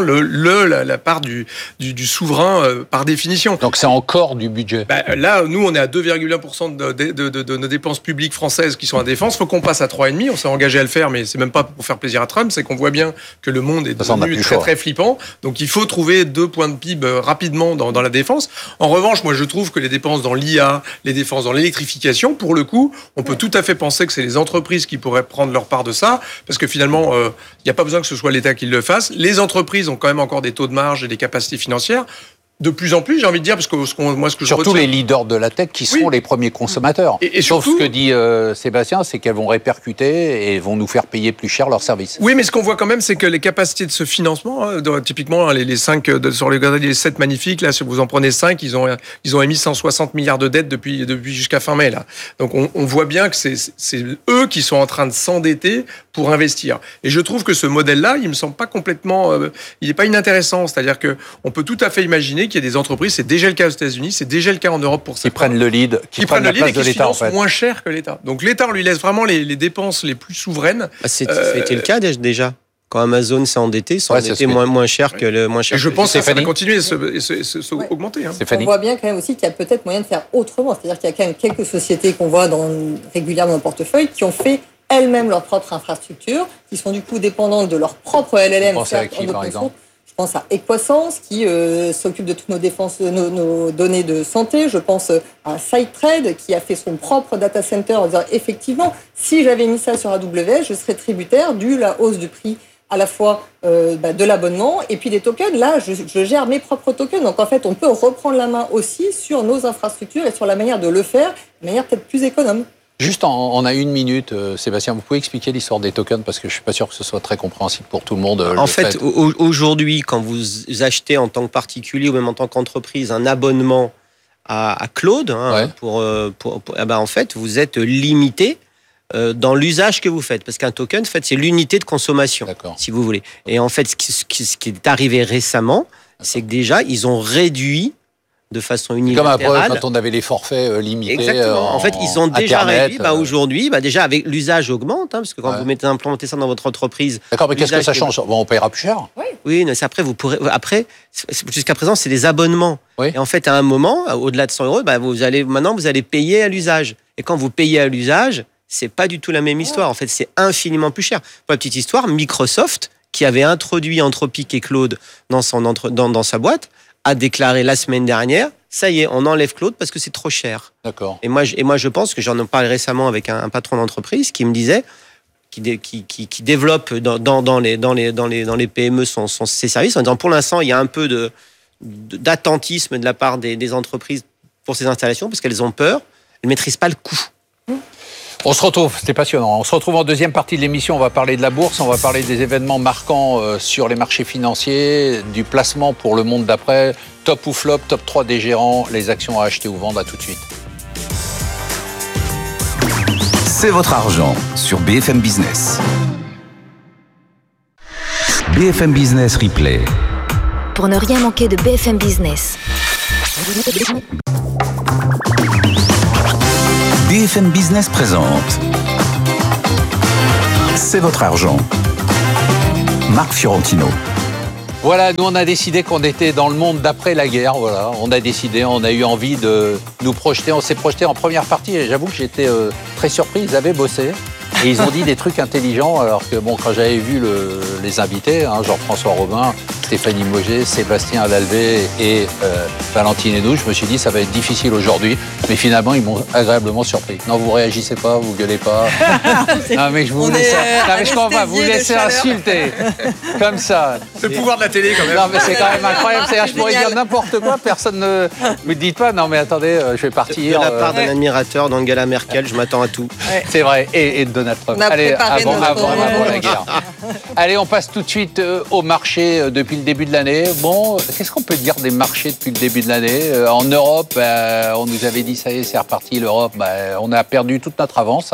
la part du souverain par définition. Donc c'est encore du budget. Là, nous, on est à 2,1% de nos dépenses publiques françaises qui sont à défense. Il faut qu'on passe à 3,5%. On s'est engagé à le faire, mais c'est même pas pour faire plaisir à Trump. C'est qu'on voit bien que le monde est devenu très flippant. Donc il faut trouver 2 points de PIB rapidement dans la défense. En revanche, moi, je trouve que les dépenses dans l'IA, les dépenses dans l'électrification, pour le coup, on peut tout à fait penser que c'est les entreprises qui pourraient prendre leur part de ça. Parce que finalement, il n'y a pas besoin que ce soit l'État qui le fasse. Les entreprises ont quand même encore des taux de marge et des capacités financières. De plus en plus, j'ai envie de dire, parce que moi, ce que je surtout les leaders de la tech qui sont les premiers consommateurs. Et sauf surtout, ce que dit Sébastien, c'est qu'elles vont répercuter et vont nous faire payer plus cher leurs services. Oui, mais ce qu'on voit quand même, c'est que les capacités de ce financement, typiquement les 5 sur les 7 magnifiques, là, si vous en prenez 5, ils ont émis 160 milliards de dettes depuis jusqu'à fin mai, là. Donc on voit bien que c'est eux qui sont en train de s'endetter pour investir. Et je trouve que ce modèle-là, il me semble pas complètement, il est pas inintéressant. C'est-à-dire que on peut tout à fait imaginer qu'il y a des entreprises, c'est déjà le cas aux États-Unis, c'est déjà le cas en Europe pour ça. Qui prennent le lead, qui prennent la place de l'État, en fait. Moins cher que l'État. Donc l'État, on lui laisse vraiment les dépenses les plus souveraines. C'était le cas déjà. Quand Amazon s'est endetté, moins cher que le moins cher. Et je pense que ça va continuer à augmenter. On voit bien quand même aussi qu'il y a peut-être moyen de faire autrement. C'est-à-dire qu'il y a quand même quelques sociétés qu'on voit régulièrement dans le portefeuille qui ont fait elles-mêmes leur propre infrastructure, qui sont du coup dépendantes de leur propre LLM. Vous pensez à qui, par exemple ? Je pense à Equasens, qui s'occupe de toutes nos données de santé. Je pense à SiteTrade, qui a fait son propre data center en disant effectivement, si j'avais mis ça sur AWS, je serais tributaire de la hausse du prix à la fois de l'abonnement et puis des tokens. Là, je gère mes propres tokens. Donc en fait, on peut reprendre la main aussi sur nos infrastructures et sur la manière de le faire, de manière peut-être plus économe. Juste, on a 1 minute, Sébastien, vous pouvez expliquer l'histoire des tokens parce que je suis pas sûr que ce soit très compréhensible pour tout le monde. En fait, aujourd'hui, quand vous achetez en tant que particulier ou même en tant qu'entreprise un abonnement à Claude, en fait, vous êtes limité dans l'usage que vous faites, parce qu'un token, en fait, c'est l'unité de consommation, si vous voulez. Et en fait, ce qui est arrivé récemment, c'est que déjà, ils ont réduit de façon unilatérale. Comme après, quand on avait les forfaits limités. Exactement. En fait, ils ont déjà réduit. Aujourd'hui, déjà, avec l'usage augmente, parce que quand vous implémentez ça dans votre entreprise. D'accord, mais qu'est-ce que ça change ? On paiera plus cher. Oui, mais après, vous pourrez. Après, jusqu'à présent, c'est des abonnements. Oui. Et en fait, à un moment, au-delà de 100 €, maintenant, vous allez payer à l'usage. Et quand vous payez à l'usage, c'est pas du tout la même histoire. En fait, c'est infiniment plus cher. Pour la petite histoire, Microsoft, qui avait introduit Anthropic et Claude dans sa boîte, a déclaré la semaine dernière, ça y est, on enlève Claude parce que c'est trop cher. D'accord. Et moi, je pense que j'en ai parlé récemment avec un patron d'entreprise qui me disait, qui développe dans les PME ses services en disant pour l'instant il y a un peu de d'attentisme de la part des entreprises pour ces installations, parce qu'elles ont peur, elles ne maîtrisent pas le coût. On se retrouve, c'était passionnant. On se retrouve en deuxième partie de l'émission. On va parler de la bourse, on va parler des événements marquants sur les marchés financiers, du placement pour le monde d'après, top ou flop, top 3 des gérants, les actions à acheter ou vendre. À tout de suite. C'est votre argent sur BFM Business. BFM Business Replay. Pour ne rien manquer de BFM Business. BFM Business présente C'est votre argent. Marc Fiorentino. Voilà, nous on a décidé qu'on était dans le monde d'après la guerre. Voilà, on a décidé, on a eu envie de nous projeter. On s'est projeté en première partie et j'avoue que j'étais très surpris. Ils avaient bossé et ils ont dit des trucs intelligents. Alors que bon, quand j'avais vu les invités, Jean-François Robin, Stéphanie Mauger, Sébastien Lalvé et Valentine Hénoux, je me suis dit ça va être difficile aujourd'hui. Mais finalement, ils m'ont agréablement surpris. Non, vous réagissez pas, vous gueulez pas. Non, mais je vous laisse. Non, mais je comprends pas. Vous laissez insulter comme ça. C'est le pouvoir de la télé quand même. Non, mais c'est quand même incroyable. C'est-à-dire, je pourrais dire n'importe quoi, personne ne me dit pas. Non, mais attendez, je vais partir. De la part d'un admirateur d'Angela Merkel, je m'attends à tout. Ouais. C'est vrai. Et de Donald Trump. Allez, avant la guerre. Allez, on passe tout de suite au marché depuis le début de l'année. Bon, qu'est-ce qu'on peut dire des marchés depuis le début de l'année ? En Europe, on nous avait dit ça y est, c'est reparti. L'Europe, on a perdu toute notre avance.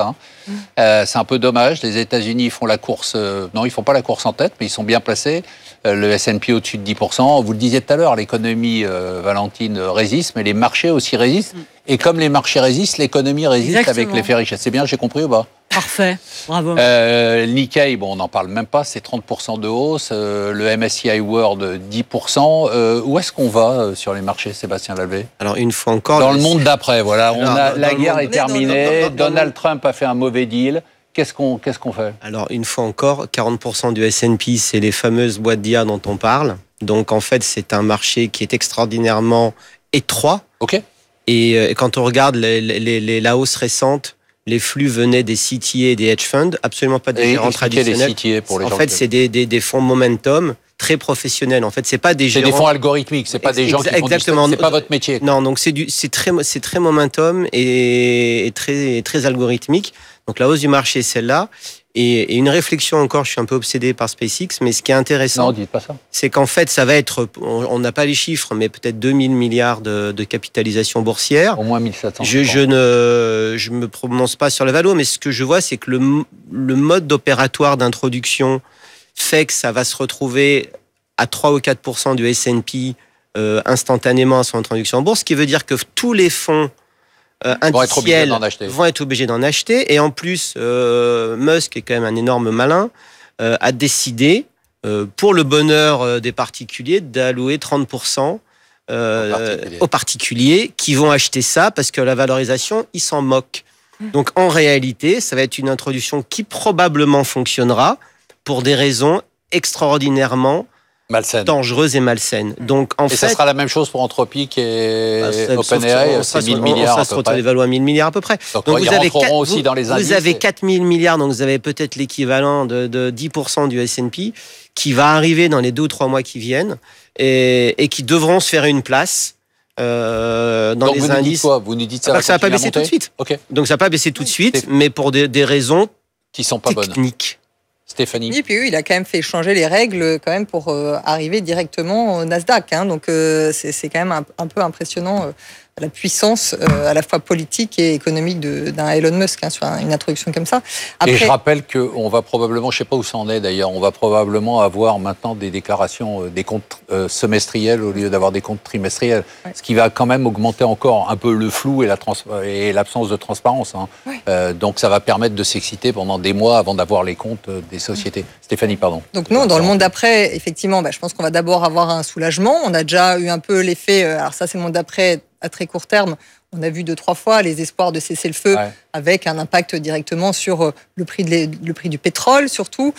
C'est un peu dommage. Les États-Unis font la course. Non, ils font pas la course en tête, mais ils sont bien placés. Le S&P au-dessus de 10%. Vous le disiez tout à l'heure, l'économie, Valentine, résiste, mais les marchés aussi résistent. Et comme les marchés résistent, l'économie résiste. Exactement. Avec l'effet richesse. C'est bien, j'ai compris ou pas ? Parfait, bravo. Le Nikkei, on n'en parle même pas, c'est 30% de hausse. Le MSCI World, 10%. Où est-ce qu'on va sur les marchés, Sébastien Lalvé ? Alors, une fois encore... Dans le monde d'après, voilà. La guerre est terminée. Donald Trump a fait un mauvais deal. Qu'est-ce qu'on fait ? Alors, une fois encore, 40% du S&P, c'est les fameuses boîtes d'IA dont on parle. Donc, en fait, c'est un marché qui est extraordinairement étroit. OK. Et quand on regarde la hausse récente, les flux venaient des CTA et des hedge funds, absolument pas des gérants traditionnels. Les CTA pour les gens c'est des fonds momentum très professionnels. En fait, c'est pas des gérants. C'est des fonds algorithmiques, c'est pas des gens qui font exactement. C'est pas votre métier. Non, donc c'est très momentum et très algorithmique. Donc la hausse du marché est celle-là. Et une réflexion encore, je suis un peu obsédé par SpaceX, mais ce qui est intéressant, dites pas ça. C'est qu'en fait, ça va être, on n'a pas les chiffres, mais peut-être 2000 milliards de capitalisation boursière. Au moins 1700. Je me prononce pas sur la valo, mais ce que je vois, c'est que le mode opératoire d'introduction fait que ça va se retrouver à 3 ou 4% du S&P instantanément à son introduction en bourse, ce qui veut dire que tous les fonds indiciels vont être obligés d'en acheter. Et en plus, Musk est quand même un énorme malin, a décidé, pour le bonheur des particuliers, d'allouer 30% aux particuliers qui vont acheter ça parce que la valorisation, ils s'en moquent. Donc en réalité, ça va être une introduction qui probablement fonctionnera pour des raisons extraordinairement dangereuses et malsaines. Donc, ça sera la même chose pour Anthropic et OpenAI, c'est 1000 milliards ça se retrouve évalué à 1000 milliards à peu près. Donc vous avez aussi dans les indices. Vous avez 4000 milliards, donc vous avez peut-être l'équivalent de 10% du S&P qui va arriver dans les 2 ou 3 mois qui viennent et qui devront se faire une place dans donc les vous indices. Vous nous dites ça va pas baisser tout de suite. Okay. Donc ça va pas baisser tout de suite, mais pour des raisons qui sont pas techniques. Bonnes. Stéphanie. Et puis oui, il a quand même fait changer les règles quand même pour arriver directement au Nasdaq. Donc c'est quand même un peu impressionnant la puissance à la fois politique et économique d'un Elon Musk sur une introduction comme ça. Après... Et je rappelle qu'on va probablement, je ne sais pas où ça en est d'ailleurs, on va probablement avoir maintenant des déclarations, des comptes semestriels au lieu d'avoir des comptes trimestriels, ce qui va quand même augmenter encore un peu le flou et l'absence de transparence. Donc ça va permettre de s'exciter pendant des mois avant d'avoir les comptes des sociétés. Stéphanie, pardon. Donc non, dans le monde d'après, effectivement, je pense qu'on va d'abord avoir un soulagement. On a déjà eu un peu l'effet, alors ça c'est le monde d'après à très court terme, On a vu 2-3 fois les espoirs de cesser le feu avec un impact directement sur le prix du pétrole, surtout.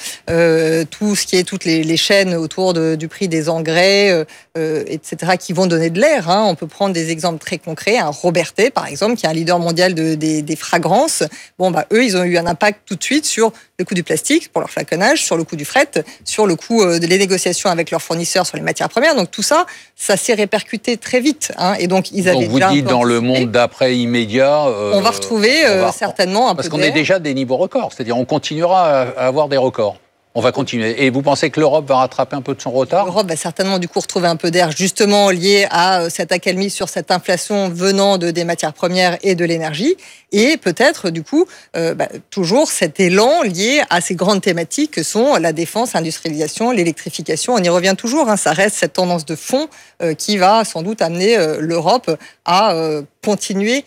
Tout ce qui est toutes les chaînes autour du prix des engrais, etc., qui vont donner de l'air. On peut prendre des exemples très concrets. Robertet, par exemple, qui est un leader mondial des fragrances. Eux, ils ont eu un impact tout de suite sur le coût du plastique pour leur flaconnage, sur le coût du fret, sur le coût des négociations avec leurs fournisseurs sur les matières premières. Donc tout ça s'est répercuté très vite. Et donc ils avaient vous dites dans le monde d'après immédiat, on va retrouver certainement un peu parce qu'on est déjà à des niveaux records, c'est-à-dire on continuera à avoir des records. On va continuer. Et vous pensez que l'Europe va rattraper un peu de son retard ? L'Europe va certainement du coup retrouver un peu d'air, justement lié à cette accalmie sur cette inflation venant des matières premières et de l'énergie. Et peut-être du coup toujours cet élan lié à ces grandes thématiques que sont la défense, l'industrialisation, l'électrification. On y revient toujours. Ça reste cette tendance de fond qui va sans doute amener l'Europe à continuer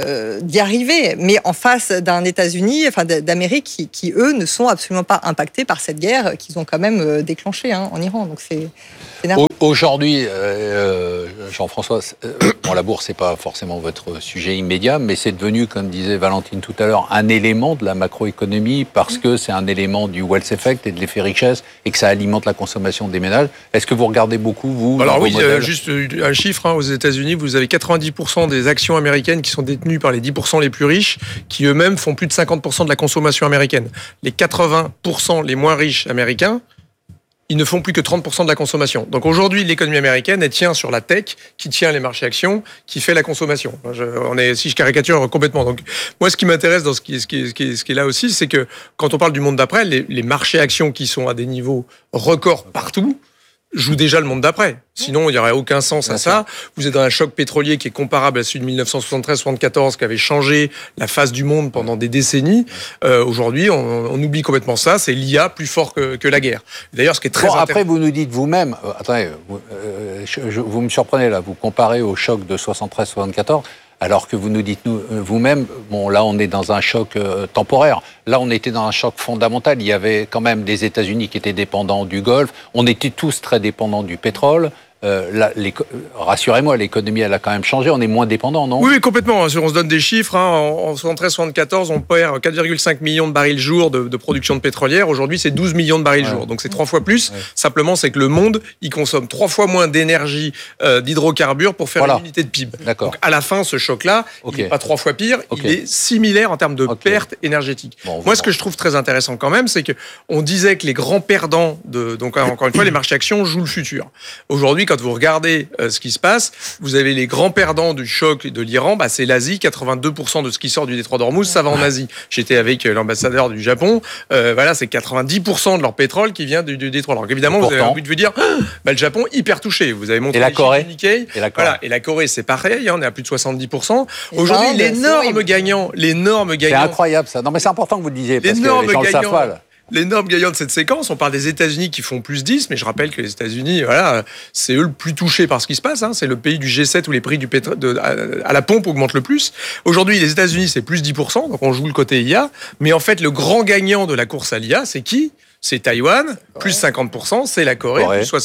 d'y arriver, mais en face d'un États-Unis, d'Amérique, qui eux ne sont absolument pas impactés par cette guerre qu'ils ont quand même déclenchée en Iran. Donc c'est aujourd'hui, Jean-François, la bourse c'est pas forcément votre sujet immédiat, mais c'est devenu, comme disait Valentine tout à l'heure, un élément de la macroéconomie parce que c'est un élément du wealth effect et de l'effet richesse et que ça alimente la consommation des ménages. Est-ce que vous regardez beaucoup, vous? Alors oui, juste un chiffre, aux États-Unis, vous avez 90% des actions américaines qui sont détenues par les 10% les plus riches, qui eux-mêmes font plus de 50% de la consommation américaine. Les 80% les moins riches américains, ils ne font plus que 30% de la consommation. Donc aujourd'hui, l'économie américaine, elle tient sur la tech, qui tient les marchés actions, qui fait la consommation. Si je caricature complètement. Donc moi, ce qui m'intéresse dans ce qui est là aussi, c'est que quand on parle du monde d'après, les marchés actions qui sont à des niveaux records partout, joue déjà le monde d'après. Sinon, il n'y aurait aucun sens à ça. Vous êtes dans un choc pétrolier qui est comparable à celui de 1973-74, qui avait changé la face du monde pendant des décennies. Aujourd'hui, on oublie complètement ça. C'est l'IA plus fort que la guerre. D'ailleurs, ce qui est très intéressant... Après, vous nous dites vous-même... attendez, vous me surprenez là. Vous comparez au choc de 73-74... alors que vous nous dites vous-même, là on est dans un choc temporaire. Là on était dans un choc fondamental. Il y avait quand même des États-Unis qui étaient dépendants du Golfe. On était tous très dépendants du pétrole. Rassurez-moi, l'économie elle a quand même changé, on est moins dépendant, non ? Oui, complètement. On se donne des chiffres. En 73-74, on perd 4,5 millions de barils jour de production de pétrolière. Aujourd'hui, c'est 12 millions de barils jour. Donc c'est 3 fois plus. Simplement, c'est que le monde, il consomme 3 fois moins d'énergie d'hydrocarbures pour faire une unité de PIB. Donc à la fin, ce choc-là, il n'est pas 3 fois pire, il est similaire en termes de pertes énergétiques. Moi, ce que je trouve très intéressant quand même, c'est qu'on disait que les grands perdants, donc encore une fois, les marchés actions jouent le futur. Aujourd'hui, quand vous regardez ce qui se passe, vous avez les grands perdants du choc de l'Iran, c'est l'Asie. 82% de ce qui sort du détroit d'Ormuz, ça va en Asie. J'étais avec l'ambassadeur du Japon. C'est 90% de leur pétrole qui vient du détroit. Alors évidemment, vous avez envie de vous dire, le Japon hyper touché. Vous avez montré la Corée. Nikkei. Et la Corée, c'est pareil. On est à plus de 70%. Aujourd'hui, l'énorme gagnant. C'est incroyable ça. Non, mais c'est important que vous le disiez parce que les gens le savent pas. L'énorme gagnant de cette séquence, on parle des États-Unis qui font plus 10, mais je rappelle que les États-Unis, c'est eux le plus touchés par ce qui se passe. C'est le pays du G7 où les prix du pétrole à la pompe augmentent le plus. Aujourd'hui, les États-Unis, c'est plus 10%, donc on joue le côté IA. Mais en fait, le grand gagnant de la course à l'IA, c'est qui ? C'est Taïwan, plus 50%, c'est la Corée,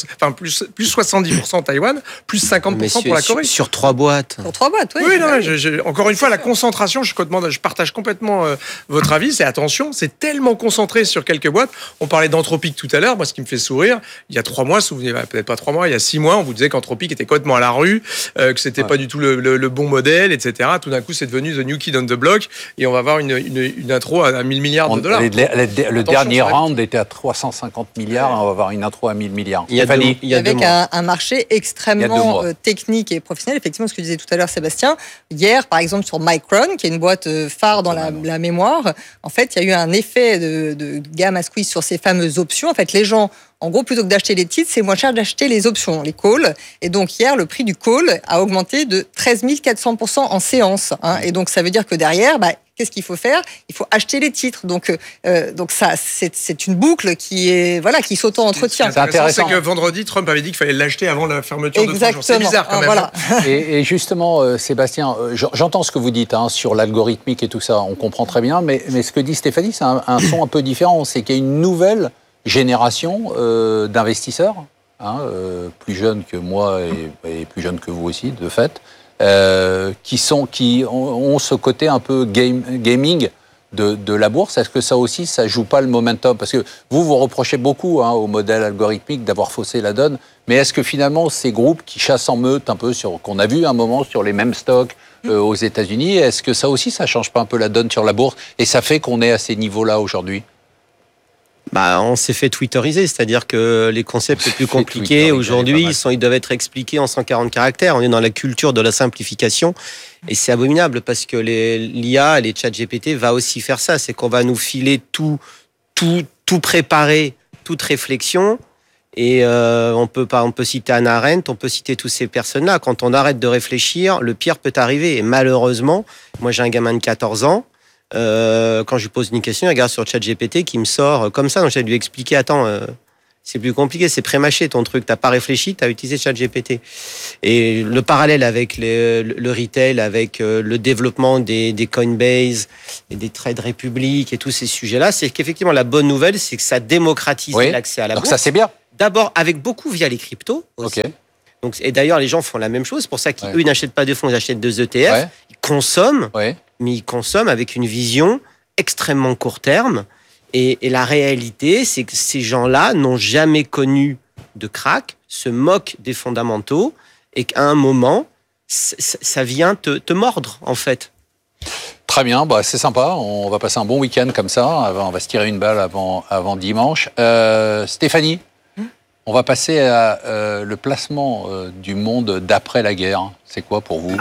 plus 70% Taïwan, plus 50% pour la Corée. Sur 3 boîtes. Sur 3 boîtes, oui. Oui, encore une fois, la concentration, je partage complètement votre avis, c'est attention, c'est tellement concentré sur quelques boîtes. On parlait d'Anthropic tout à l'heure, moi ce qui me fait sourire, il y a 3 mois, souvenez-vous, peut-être pas 3 mois, il y a 6 mois, on vous disait qu'Anthropic était complètement à la rue, que c'était pas du tout le bon modèle, etc. Tout d'un coup, c'est devenu The New Kid on the Block, et on va avoir une intro à 1000 milliards de dollars. Le dernier round était à 350 milliards, on va avoir une intro à 1000 milliards. Avec un marché extrêmement technique et professionnel. Effectivement, ce que disait tout à l'heure Sébastien, hier, par exemple, sur Micron, qui est une boîte phare dans la mémoire, en fait, il y a eu un effet de gamme à squeeze sur ces fameuses options. En fait, les gens, en gros, plutôt que d'acheter les titres, c'est moins cher d'acheter les options, les calls. Et donc, hier, le prix du call a augmenté de 13 400% en séance. Et donc, ça veut dire que derrière, qu'est-ce qu'il faut faire ? Il faut acheter les titres. Donc ça, c'est une boucle qui s'auto-entretient. C'est intéressant. C'est que vendredi, Trump avait dit qu'il fallait l'acheter avant la fermeture de 3 jours. C'est bizarre quand même. Voilà. Et justement, Sébastien, j'entends ce que vous dites sur l'algorithmique et tout ça. On comprend très bien. Mais ce que dit Stéphanie, c'est un son un peu différent. C'est qu'il y a une nouvelle génération d'investisseurs plus jeunes que moi et plus jeunes que vous aussi, de fait, qui ont ce côté un peu gaming de la bourse. Est-ce que ça aussi, ça joue pas le momentum? Parce que vous reprochez beaucoup au modèle algorithmique d'avoir faussé la donne, mais est-ce que finalement, ces groupes qui chassent en meute un peu, qu'on a vu un moment sur les mêmes stocks aux États-Unis, est-ce que ça aussi, ça change pas un peu la donne sur la bourse et ça fait qu'on est à ces niveaux-là aujourd'hui? On s'est fait twitteriser, c'est-à-dire que les concepts les plus compliqués aujourd'hui, ils doivent être expliqués en 140 caractères. On est dans la culture de la simplification et c'est abominable parce que l'IA, les ChatGPT va aussi faire ça. C'est qu'on va nous filer tout préparer, toute réflexion. Et on peut citer Hannah Arendt, on peut citer toutes ces personnes-là. Quand on arrête de réfléchir, le pire peut arriver. Et malheureusement, moi j'ai un gamin de 14 ans. Quand je lui pose une question, il regarde sur ChatGPT qui me sort comme ça. Donc j'ai dû lui expliquer, attends, c'est plus compliqué, c'est pré-mâché ton truc. T'as pas réfléchi, t'as utilisé ChatGPT. Et le parallèle avec le retail, avec le développement des Coinbase et des Trade Republic et tous ces sujets-là, c'est qu'effectivement la bonne nouvelle, c'est que ça démocratise l'accès à la bourse. Donc ça c'est bien. D'abord avec beaucoup via les cryptos aussi. Okay. Donc, et d'ailleurs les gens font la même chose. C'est pour ça qu'eux ils n'achètent pas de fonds, ils achètent des ETF. Ils consomment. Mais ils consomment avec une vision extrêmement court terme. Et la réalité, c'est que ces gens-là n'ont jamais connu de crack, se moquent des fondamentaux, et qu'à un moment, ça vient te mordre, en fait. Très bien, c'est sympa. On va passer un bon week-end comme ça. On va se tirer une balle avant dimanche. Stéphanie, on va passer à le placement du monde d'après la guerre. C'est quoi pour vous?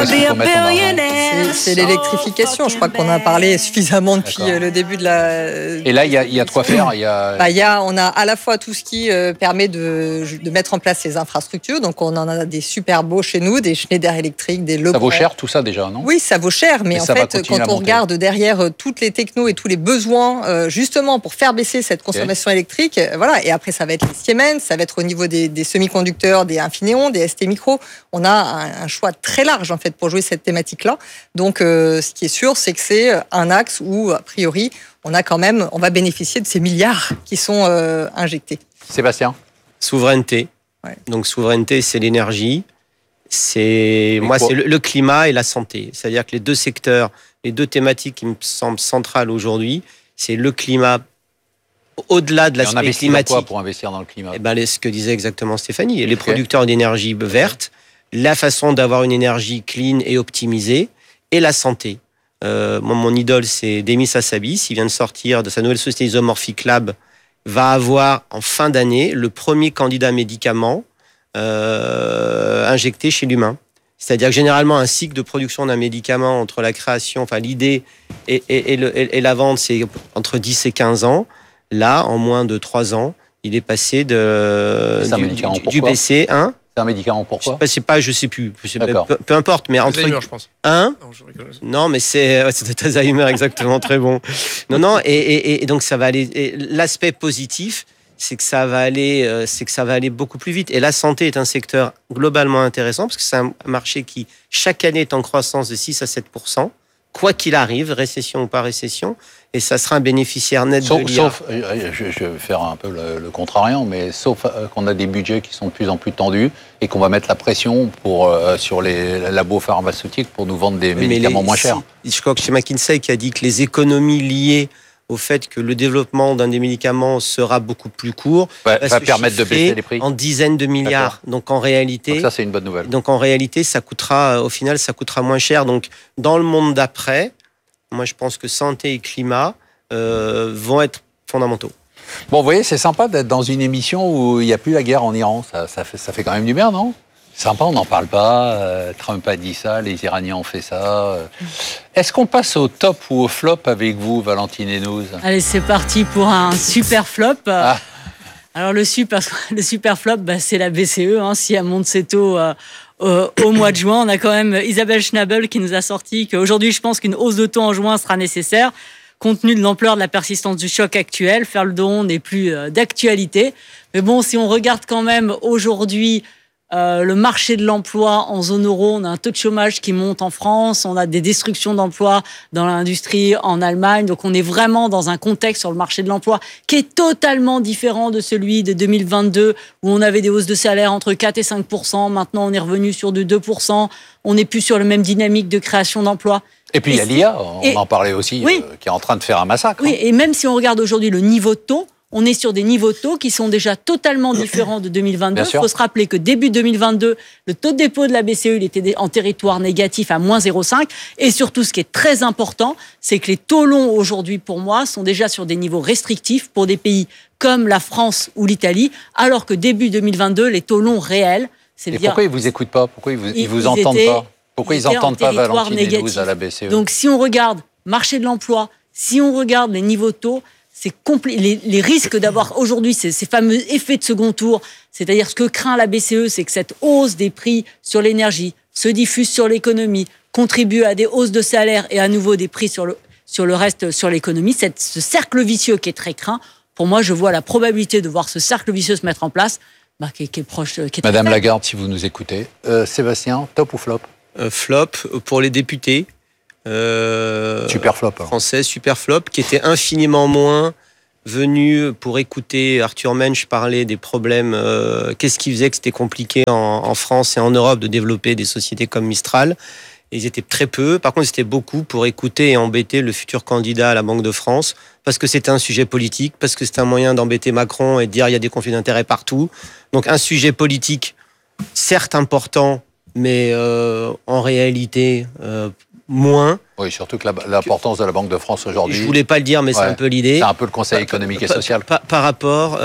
C'est l'électrification. Je crois qu'on a parlé suffisamment depuis le début de la... Et là, il y a de quoi faire. On a à la fois tout ce qui permet de mettre en place ces infrastructures. Donc, on en a des super beaux chez nous, des Schneider Electric, des Legrand. Ça vaut cher tout ça déjà, non? Oui, ça vaut cher. Mais en fait, quand on regarde derrière toutes les technos et tous les besoins, justement, pour faire baisser cette consommation électrique, voilà. Et après, ça va être les Siemens, ça va être au niveau des semi-conducteurs, des Infineon, des ST Micro. On a un choix très large en fait pour jouer cette thématique-là. Donc, ce qui est sûr, c'est que c'est un axe où, a priori, on va bénéficier de ces milliards qui sont injectés. Sébastien? Souveraineté. Ouais. Donc, souveraineté, c'est l'énergie. C'est le climat et la santé. C'est-à-dire que les deux secteurs, les deux thématiques qui me semblent centrales aujourd'hui, c'est le climat. Au-delà de l'aspect climatique. Quoi pour investir dans le climat? Ce que disait exactement Stéphanie. Les producteurs d'énergie verte, la façon d'avoir une énergie clean et optimisée, et la santé. Mon idole, c'est Demis Hassabis. Il vient de sortir de sa nouvelle société Isomorphic Lab, va avoir en fin d'année le premier candidat médicament injecté chez l'humain. C'est-à-dire que généralement, un cycle de production d'un médicament entre la création, enfin l'idée et la vente, c'est entre 10 et 15 ans. Là, en moins de 3 ans, il est passé du PC 1. C'est un médicament pourquoi? Je sais plus. Peu importe, mais entre Alzheimer, je pense. Non, mais c'est Alzheimer, exactement, très bon. Non, et donc ça va aller. L'aspect positif, c'est que ça va aller beaucoup plus vite. Et la santé est un secteur globalement intéressant parce que c'est un marché qui chaque année est en croissance de 6 à 7%. Quoi qu'il arrive, récession ou pas récession, et ça sera un bénéficiaire net de l'IA. Sauf, je vais faire un peu le contrariant, mais sauf qu'on a des budgets qui sont de plus en plus tendus et qu'on va mettre la pression sur les labos pharmaceutiques pour nous vendre des médicaments moins chers. Je crois que c'est McKinsey qui a dit que les économies liées au fait que le développement d'un des médicaments sera beaucoup plus court, va permettre de baisser les prix en dizaines de milliards. Donc en réalité, donc ça c'est une bonne nouvelle. Donc en réalité, ça coûtera moins cher. Donc dans le monde d'après, moi je pense que santé et climat vont être fondamentaux. Bon, vous voyez, c'est sympa d'être dans une émission où il n'y a plus la guerre en Iran. Ça fait quand même du bien, non? Sympa, on n'en parle pas. Trump a dit ça, les Iraniens ont fait ça. Est-ce qu'on passe au top ou au flop avec vous, Valentine Hénouz? Allez, c'est parti pour un super flop. Alors le super flop, c'est la BCE. Si elle monte ses taux au mois de juin, on a quand même Isabelle Schnabel qui nous a sorti qu'aujourd'hui, je pense qu'une hausse de taux en juin sera nécessaire. Compte tenu de l'ampleur de la persistance du choc actuel, faire le dos rond n'est plus d'actualité. Mais bon, si on regarde quand même aujourd'hui le marché de l'emploi en zone euro, on a un taux de chômage qui monte en France, on a des destructions d'emplois dans l'industrie en Allemagne, donc on est vraiment dans un contexte sur le marché de l'emploi qui est totalement différent de celui de 2022 où on avait des hausses de salaire entre 4 et 5%, maintenant on est revenu sur du 2%, on n'est plus sur la même dynamique de création d'emplois. Et puis il y a l'IA, on en parlait aussi, qui est en train de faire un massacre. Oui, et même si on regarde aujourd'hui le niveau de taux, on est sur des niveaux de taux qui sont déjà totalement différents de 2022. Il faut se rappeler que début 2022, le taux de dépôt de la BCE il était en territoire négatif à moins 0,5. Et surtout, ce qui est très important, c'est que les taux longs aujourd'hui, pour moi, sont déjà sur des niveaux restrictifs pour des pays comme la France ou l'Italie, alors que début 2022, les taux longs réels, pourquoi ils ne vous écoutent pas? Pourquoi ils vous entendent pas? Pourquoi ils n'entendent pas Valentine Elouz à la BCE? Donc, si on regarde marché de l'emploi, si on regarde les niveaux de taux, c'est les risques d'avoir aujourd'hui ces fameux effets de second tour, c'est-à-dire ce que craint la BCE, c'est que cette hausse des prix sur l'énergie se diffuse sur l'économie, contribue à des hausses de salaire et à nouveau des prix sur le reste, sur l'économie. Ce cercle vicieux qui est très craint, pour moi, je vois la probabilité de voir ce cercle vicieux se mettre en place, qui est proche. Madame Lagarde, si vous nous écoutez. Sébastien, top ou flop? Flop pour les députés. Super flop. Français, super flop, qui était infiniment moins venu pour écouter Arthur Mensch parler des problèmes. Qu'est-ce qui faisait que c'était compliqué en France et en Europe de développer des sociétés comme Mistral? Et ils étaient très peu. Par contre, c'était beaucoup pour écouter et embêter le futur candidat à la Banque de France, parce que c'était un sujet politique, parce que c'était un moyen d'embêter Macron et de dire il y a des conflits d'intérêts partout. Donc un sujet politique, certes important, mais en réalité moins. Oui, surtout que l'importance de la Banque de France aujourd'hui. Je voulais pas le dire, mais c'est un peu l'idée. C'est un peu le Conseil économique et social. Par rapport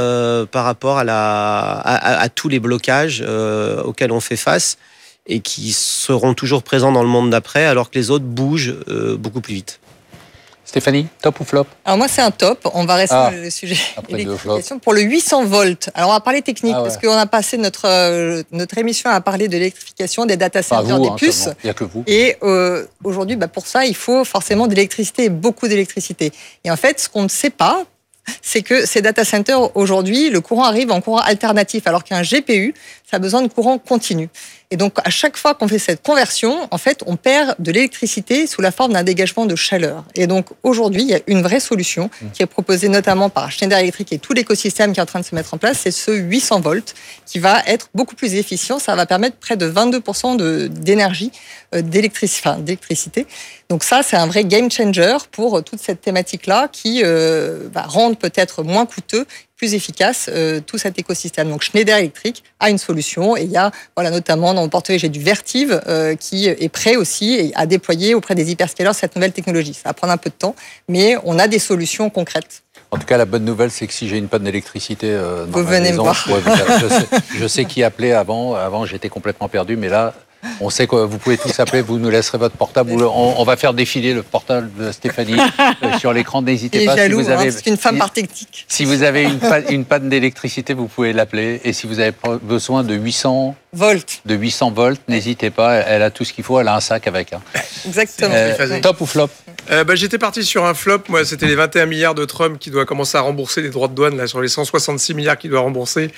à tous les blocages auxquels on fait face et qui seront toujours présents dans le monde d'après, alors que les autres bougent beaucoup plus vite. Stéphanie, top ou flop? Alors moi, c'est un top. On va rester sur le sujet électrification. Pour le 800 volts, alors on va parler technique, parce qu'on a passé notre émission à parler de l'électrification, des data centers, des puces. Il n'y a que vous. Et aujourd'hui, pour ça, il faut forcément de l'électricité, beaucoup d'électricité. Et en fait, ce qu'on ne sait pas, c'est que ces data centers, aujourd'hui, le courant arrive en courant alternatif, alors qu'un GPU, ça a besoin de courant continu. Et donc, à chaque fois qu'on fait cette conversion, en fait, on perd de l'électricité sous la forme d'un dégagement de chaleur. Et donc, aujourd'hui, il y a une vraie solution qui est proposée notamment par Schneider Electric et tout l'écosystème qui est en train de se mettre en place. C'est ce 800 volts qui va être beaucoup plus efficient. Ça va permettre près de 22% d'énergie, d'électricité. Donc ça, c'est un vrai game changer pour toute cette thématique-là qui va rendre peut-être moins coûteux, plus efficace tout cet écosystème. Donc Schneider Electric a une solution et il y a notamment dans mon portefeuille j'ai du Vertiv qui est prêt aussi à déployer auprès des hyperscalers cette nouvelle technologie. Ça va prendre un peu de temps, mais on a des solutions concrètes. En tout cas, la bonne nouvelle, c'est que si j'ai une panne d'électricité dans vous ma venez maison, me voir. Je sais qui appeler avant. Avant, j'étais complètement perdu, mais là, on sait que vous pouvez tous appeler, vous nous laisserez votre portable. On va faire défiler le portable de Stéphanie sur l'écran. N'hésitez pas. Jaloux, c'est une femme par technique. Si vous avez une panne d'électricité, vous pouvez l'appeler. Et si vous avez besoin de 800 volts, n'hésitez pas. Elle a tout ce qu'il faut. Elle a un sac avec. Exactement. Top ou flop? J'étais parti sur un flop. Moi, c'était les 21 milliards de Trump qui doit commencer à rembourser les droits de douane là, sur les 166 milliards qu'il doit rembourser.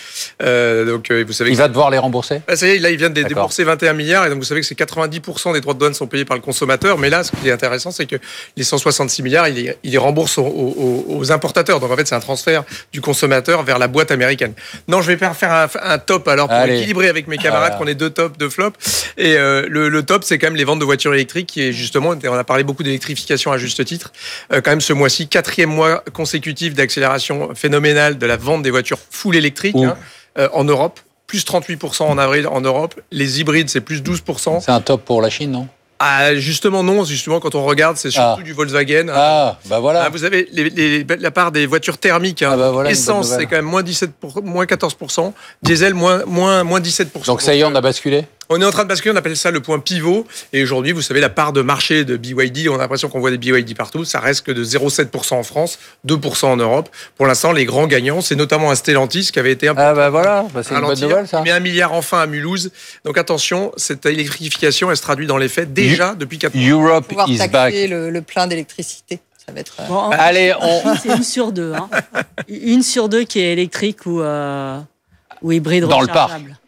Vous savez il va devoir les rembourser? Ça y est, là, il vient de débourser 21 milliards. Et donc, vous savez que c'est 90% des droits de douane sont payés par le consommateur. Mais là, ce qui est intéressant, c'est que les 166 milliards, il les rembourse aux importateurs. Donc, en fait, c'est un transfert du consommateur vers la boîte américaine. Non, je vais faire un top alors pour équilibrer avec mes camarades qu'on ait deux tops, deux flops. Et le top, c'est quand même les ventes de voitures électriques qui est justement, on a parlé beaucoup d'électrification à juste titre. Quand même, ce mois-ci, 4e mois consécutif d'accélération phénoménale de la vente des voitures full électriques en Europe. Plus 38% en avril en Europe. Les hybrides, c'est plus 12%. C'est un top pour la Chine, non? Justement, non. Justement, quand on regarde, c'est surtout du Volkswagen. Voilà. Vous avez la part des voitures thermiques. Essence, c'est quand même moins 14%. Diesel, moins 17%. Donc ça y est, on a basculé? On est en train de basculer, on appelle ça le point pivot. Et aujourd'hui, vous savez, la part de marché de BYD, on a l'impression qu'on voit des BYD partout, ça reste que de 0,7% en France, 2% en Europe. Pour l'instant, les grands gagnants, c'est notamment un Stellantis qui avait été un peu... c'est une bonne nouvelle, ça. Il met 1 milliard enfin à Mulhouse. Donc attention, cette électrification, elle se traduit dans les faits déjà depuis 4 mois. Europe pouvoir is taxer back. le plein d'électricité. Ça va être... Allez, c'est 1 sur 2. 1 sur 2 qui est électrique ou hybride dans le parc.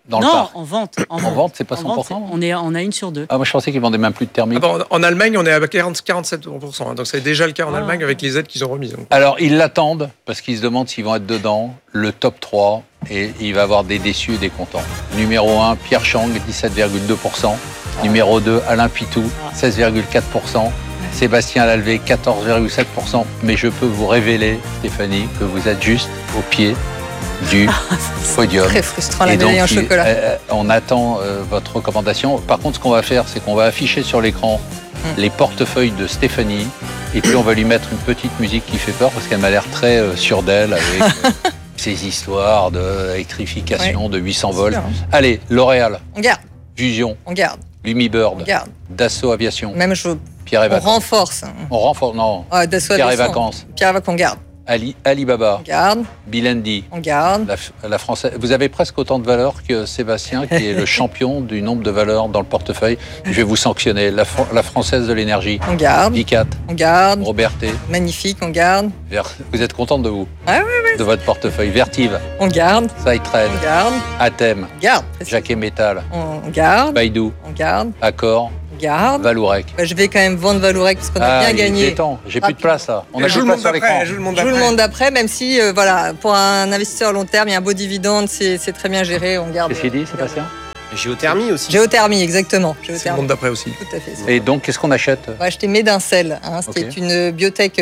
dans le Non, parc. en vente. En vente, c'est pas 100%. On a une sur deux. Ah, moi je pensais qu'ils vendaient même plus de thermiques. En Allemagne, on est à 47%. Hein, donc c'est déjà le cas en Allemagne avec les aides qu'ils ont remises. Donc. Alors ils l'attendent parce qu'ils se demandent s'ils vont être dedans. Le top 3, et il va y avoir des déçus et des contents. Numéro 1, Pierre Chang, 17,2%. Numéro 2, Alain Pitou, 16,4%. Sébastien Lalvé, 14,7%. Mais je peux vous révéler, Stéphanie, que vous êtes juste au pied du podium. Très frustrant, la médaille en chocolat. On attend votre recommandation. Par contre, ce qu'on va faire, c'est qu'on va afficher sur l'écran les portefeuilles de Stéphanie. Et puis, on va lui mettre une petite musique qui fait peur parce qu'elle m'a l'air très sûre d'elle avec ces histoires d'électrification de 800 volts. Allez, L'Oréal. On garde. Fusion. On garde. Lumibird. On garde. Dassault Aviation. Même Pierre et on Vacances. renforce. On renforce, non. Dassault Pierre et Aviation. Vacances. Pierre et Vacances, on garde. Alibaba. On garde. Bilendi. On garde. La française. Vous avez presque autant de valeurs que Sébastien, qui est le champion du nombre de valeurs dans le portefeuille. Je vais vous sanctionner. La française de l'énergie. On garde. Vicat. On garde. Roberté. Magnifique, on garde. Vous êtes contente de vous? Ah oui. De votre portefeuille. Vertive. On garde. Sidetrain. On garde. Athème. On garde. Jacquet Métal. On garde. Baïdou. On garde. Accor. On garde. Valourec. Je vais quand même vendre Valourec parce qu'on a bien gagné. Il est temps. J'ai plus de place là. On a joue plus de place sur l'écran. Joue le monde d'après, même si pour un investisseur à long terme, il y a un beau dividende, c'est très bien géré. On garde. Qu'est-ce qu'il dit, Sébastien? Géothermie aussi. Géothermie, exactement. C'est le monde d'après aussi. Tout à fait. Et donc, qu'est-ce qu'on achète? On va acheter Medincell, qui est une biotech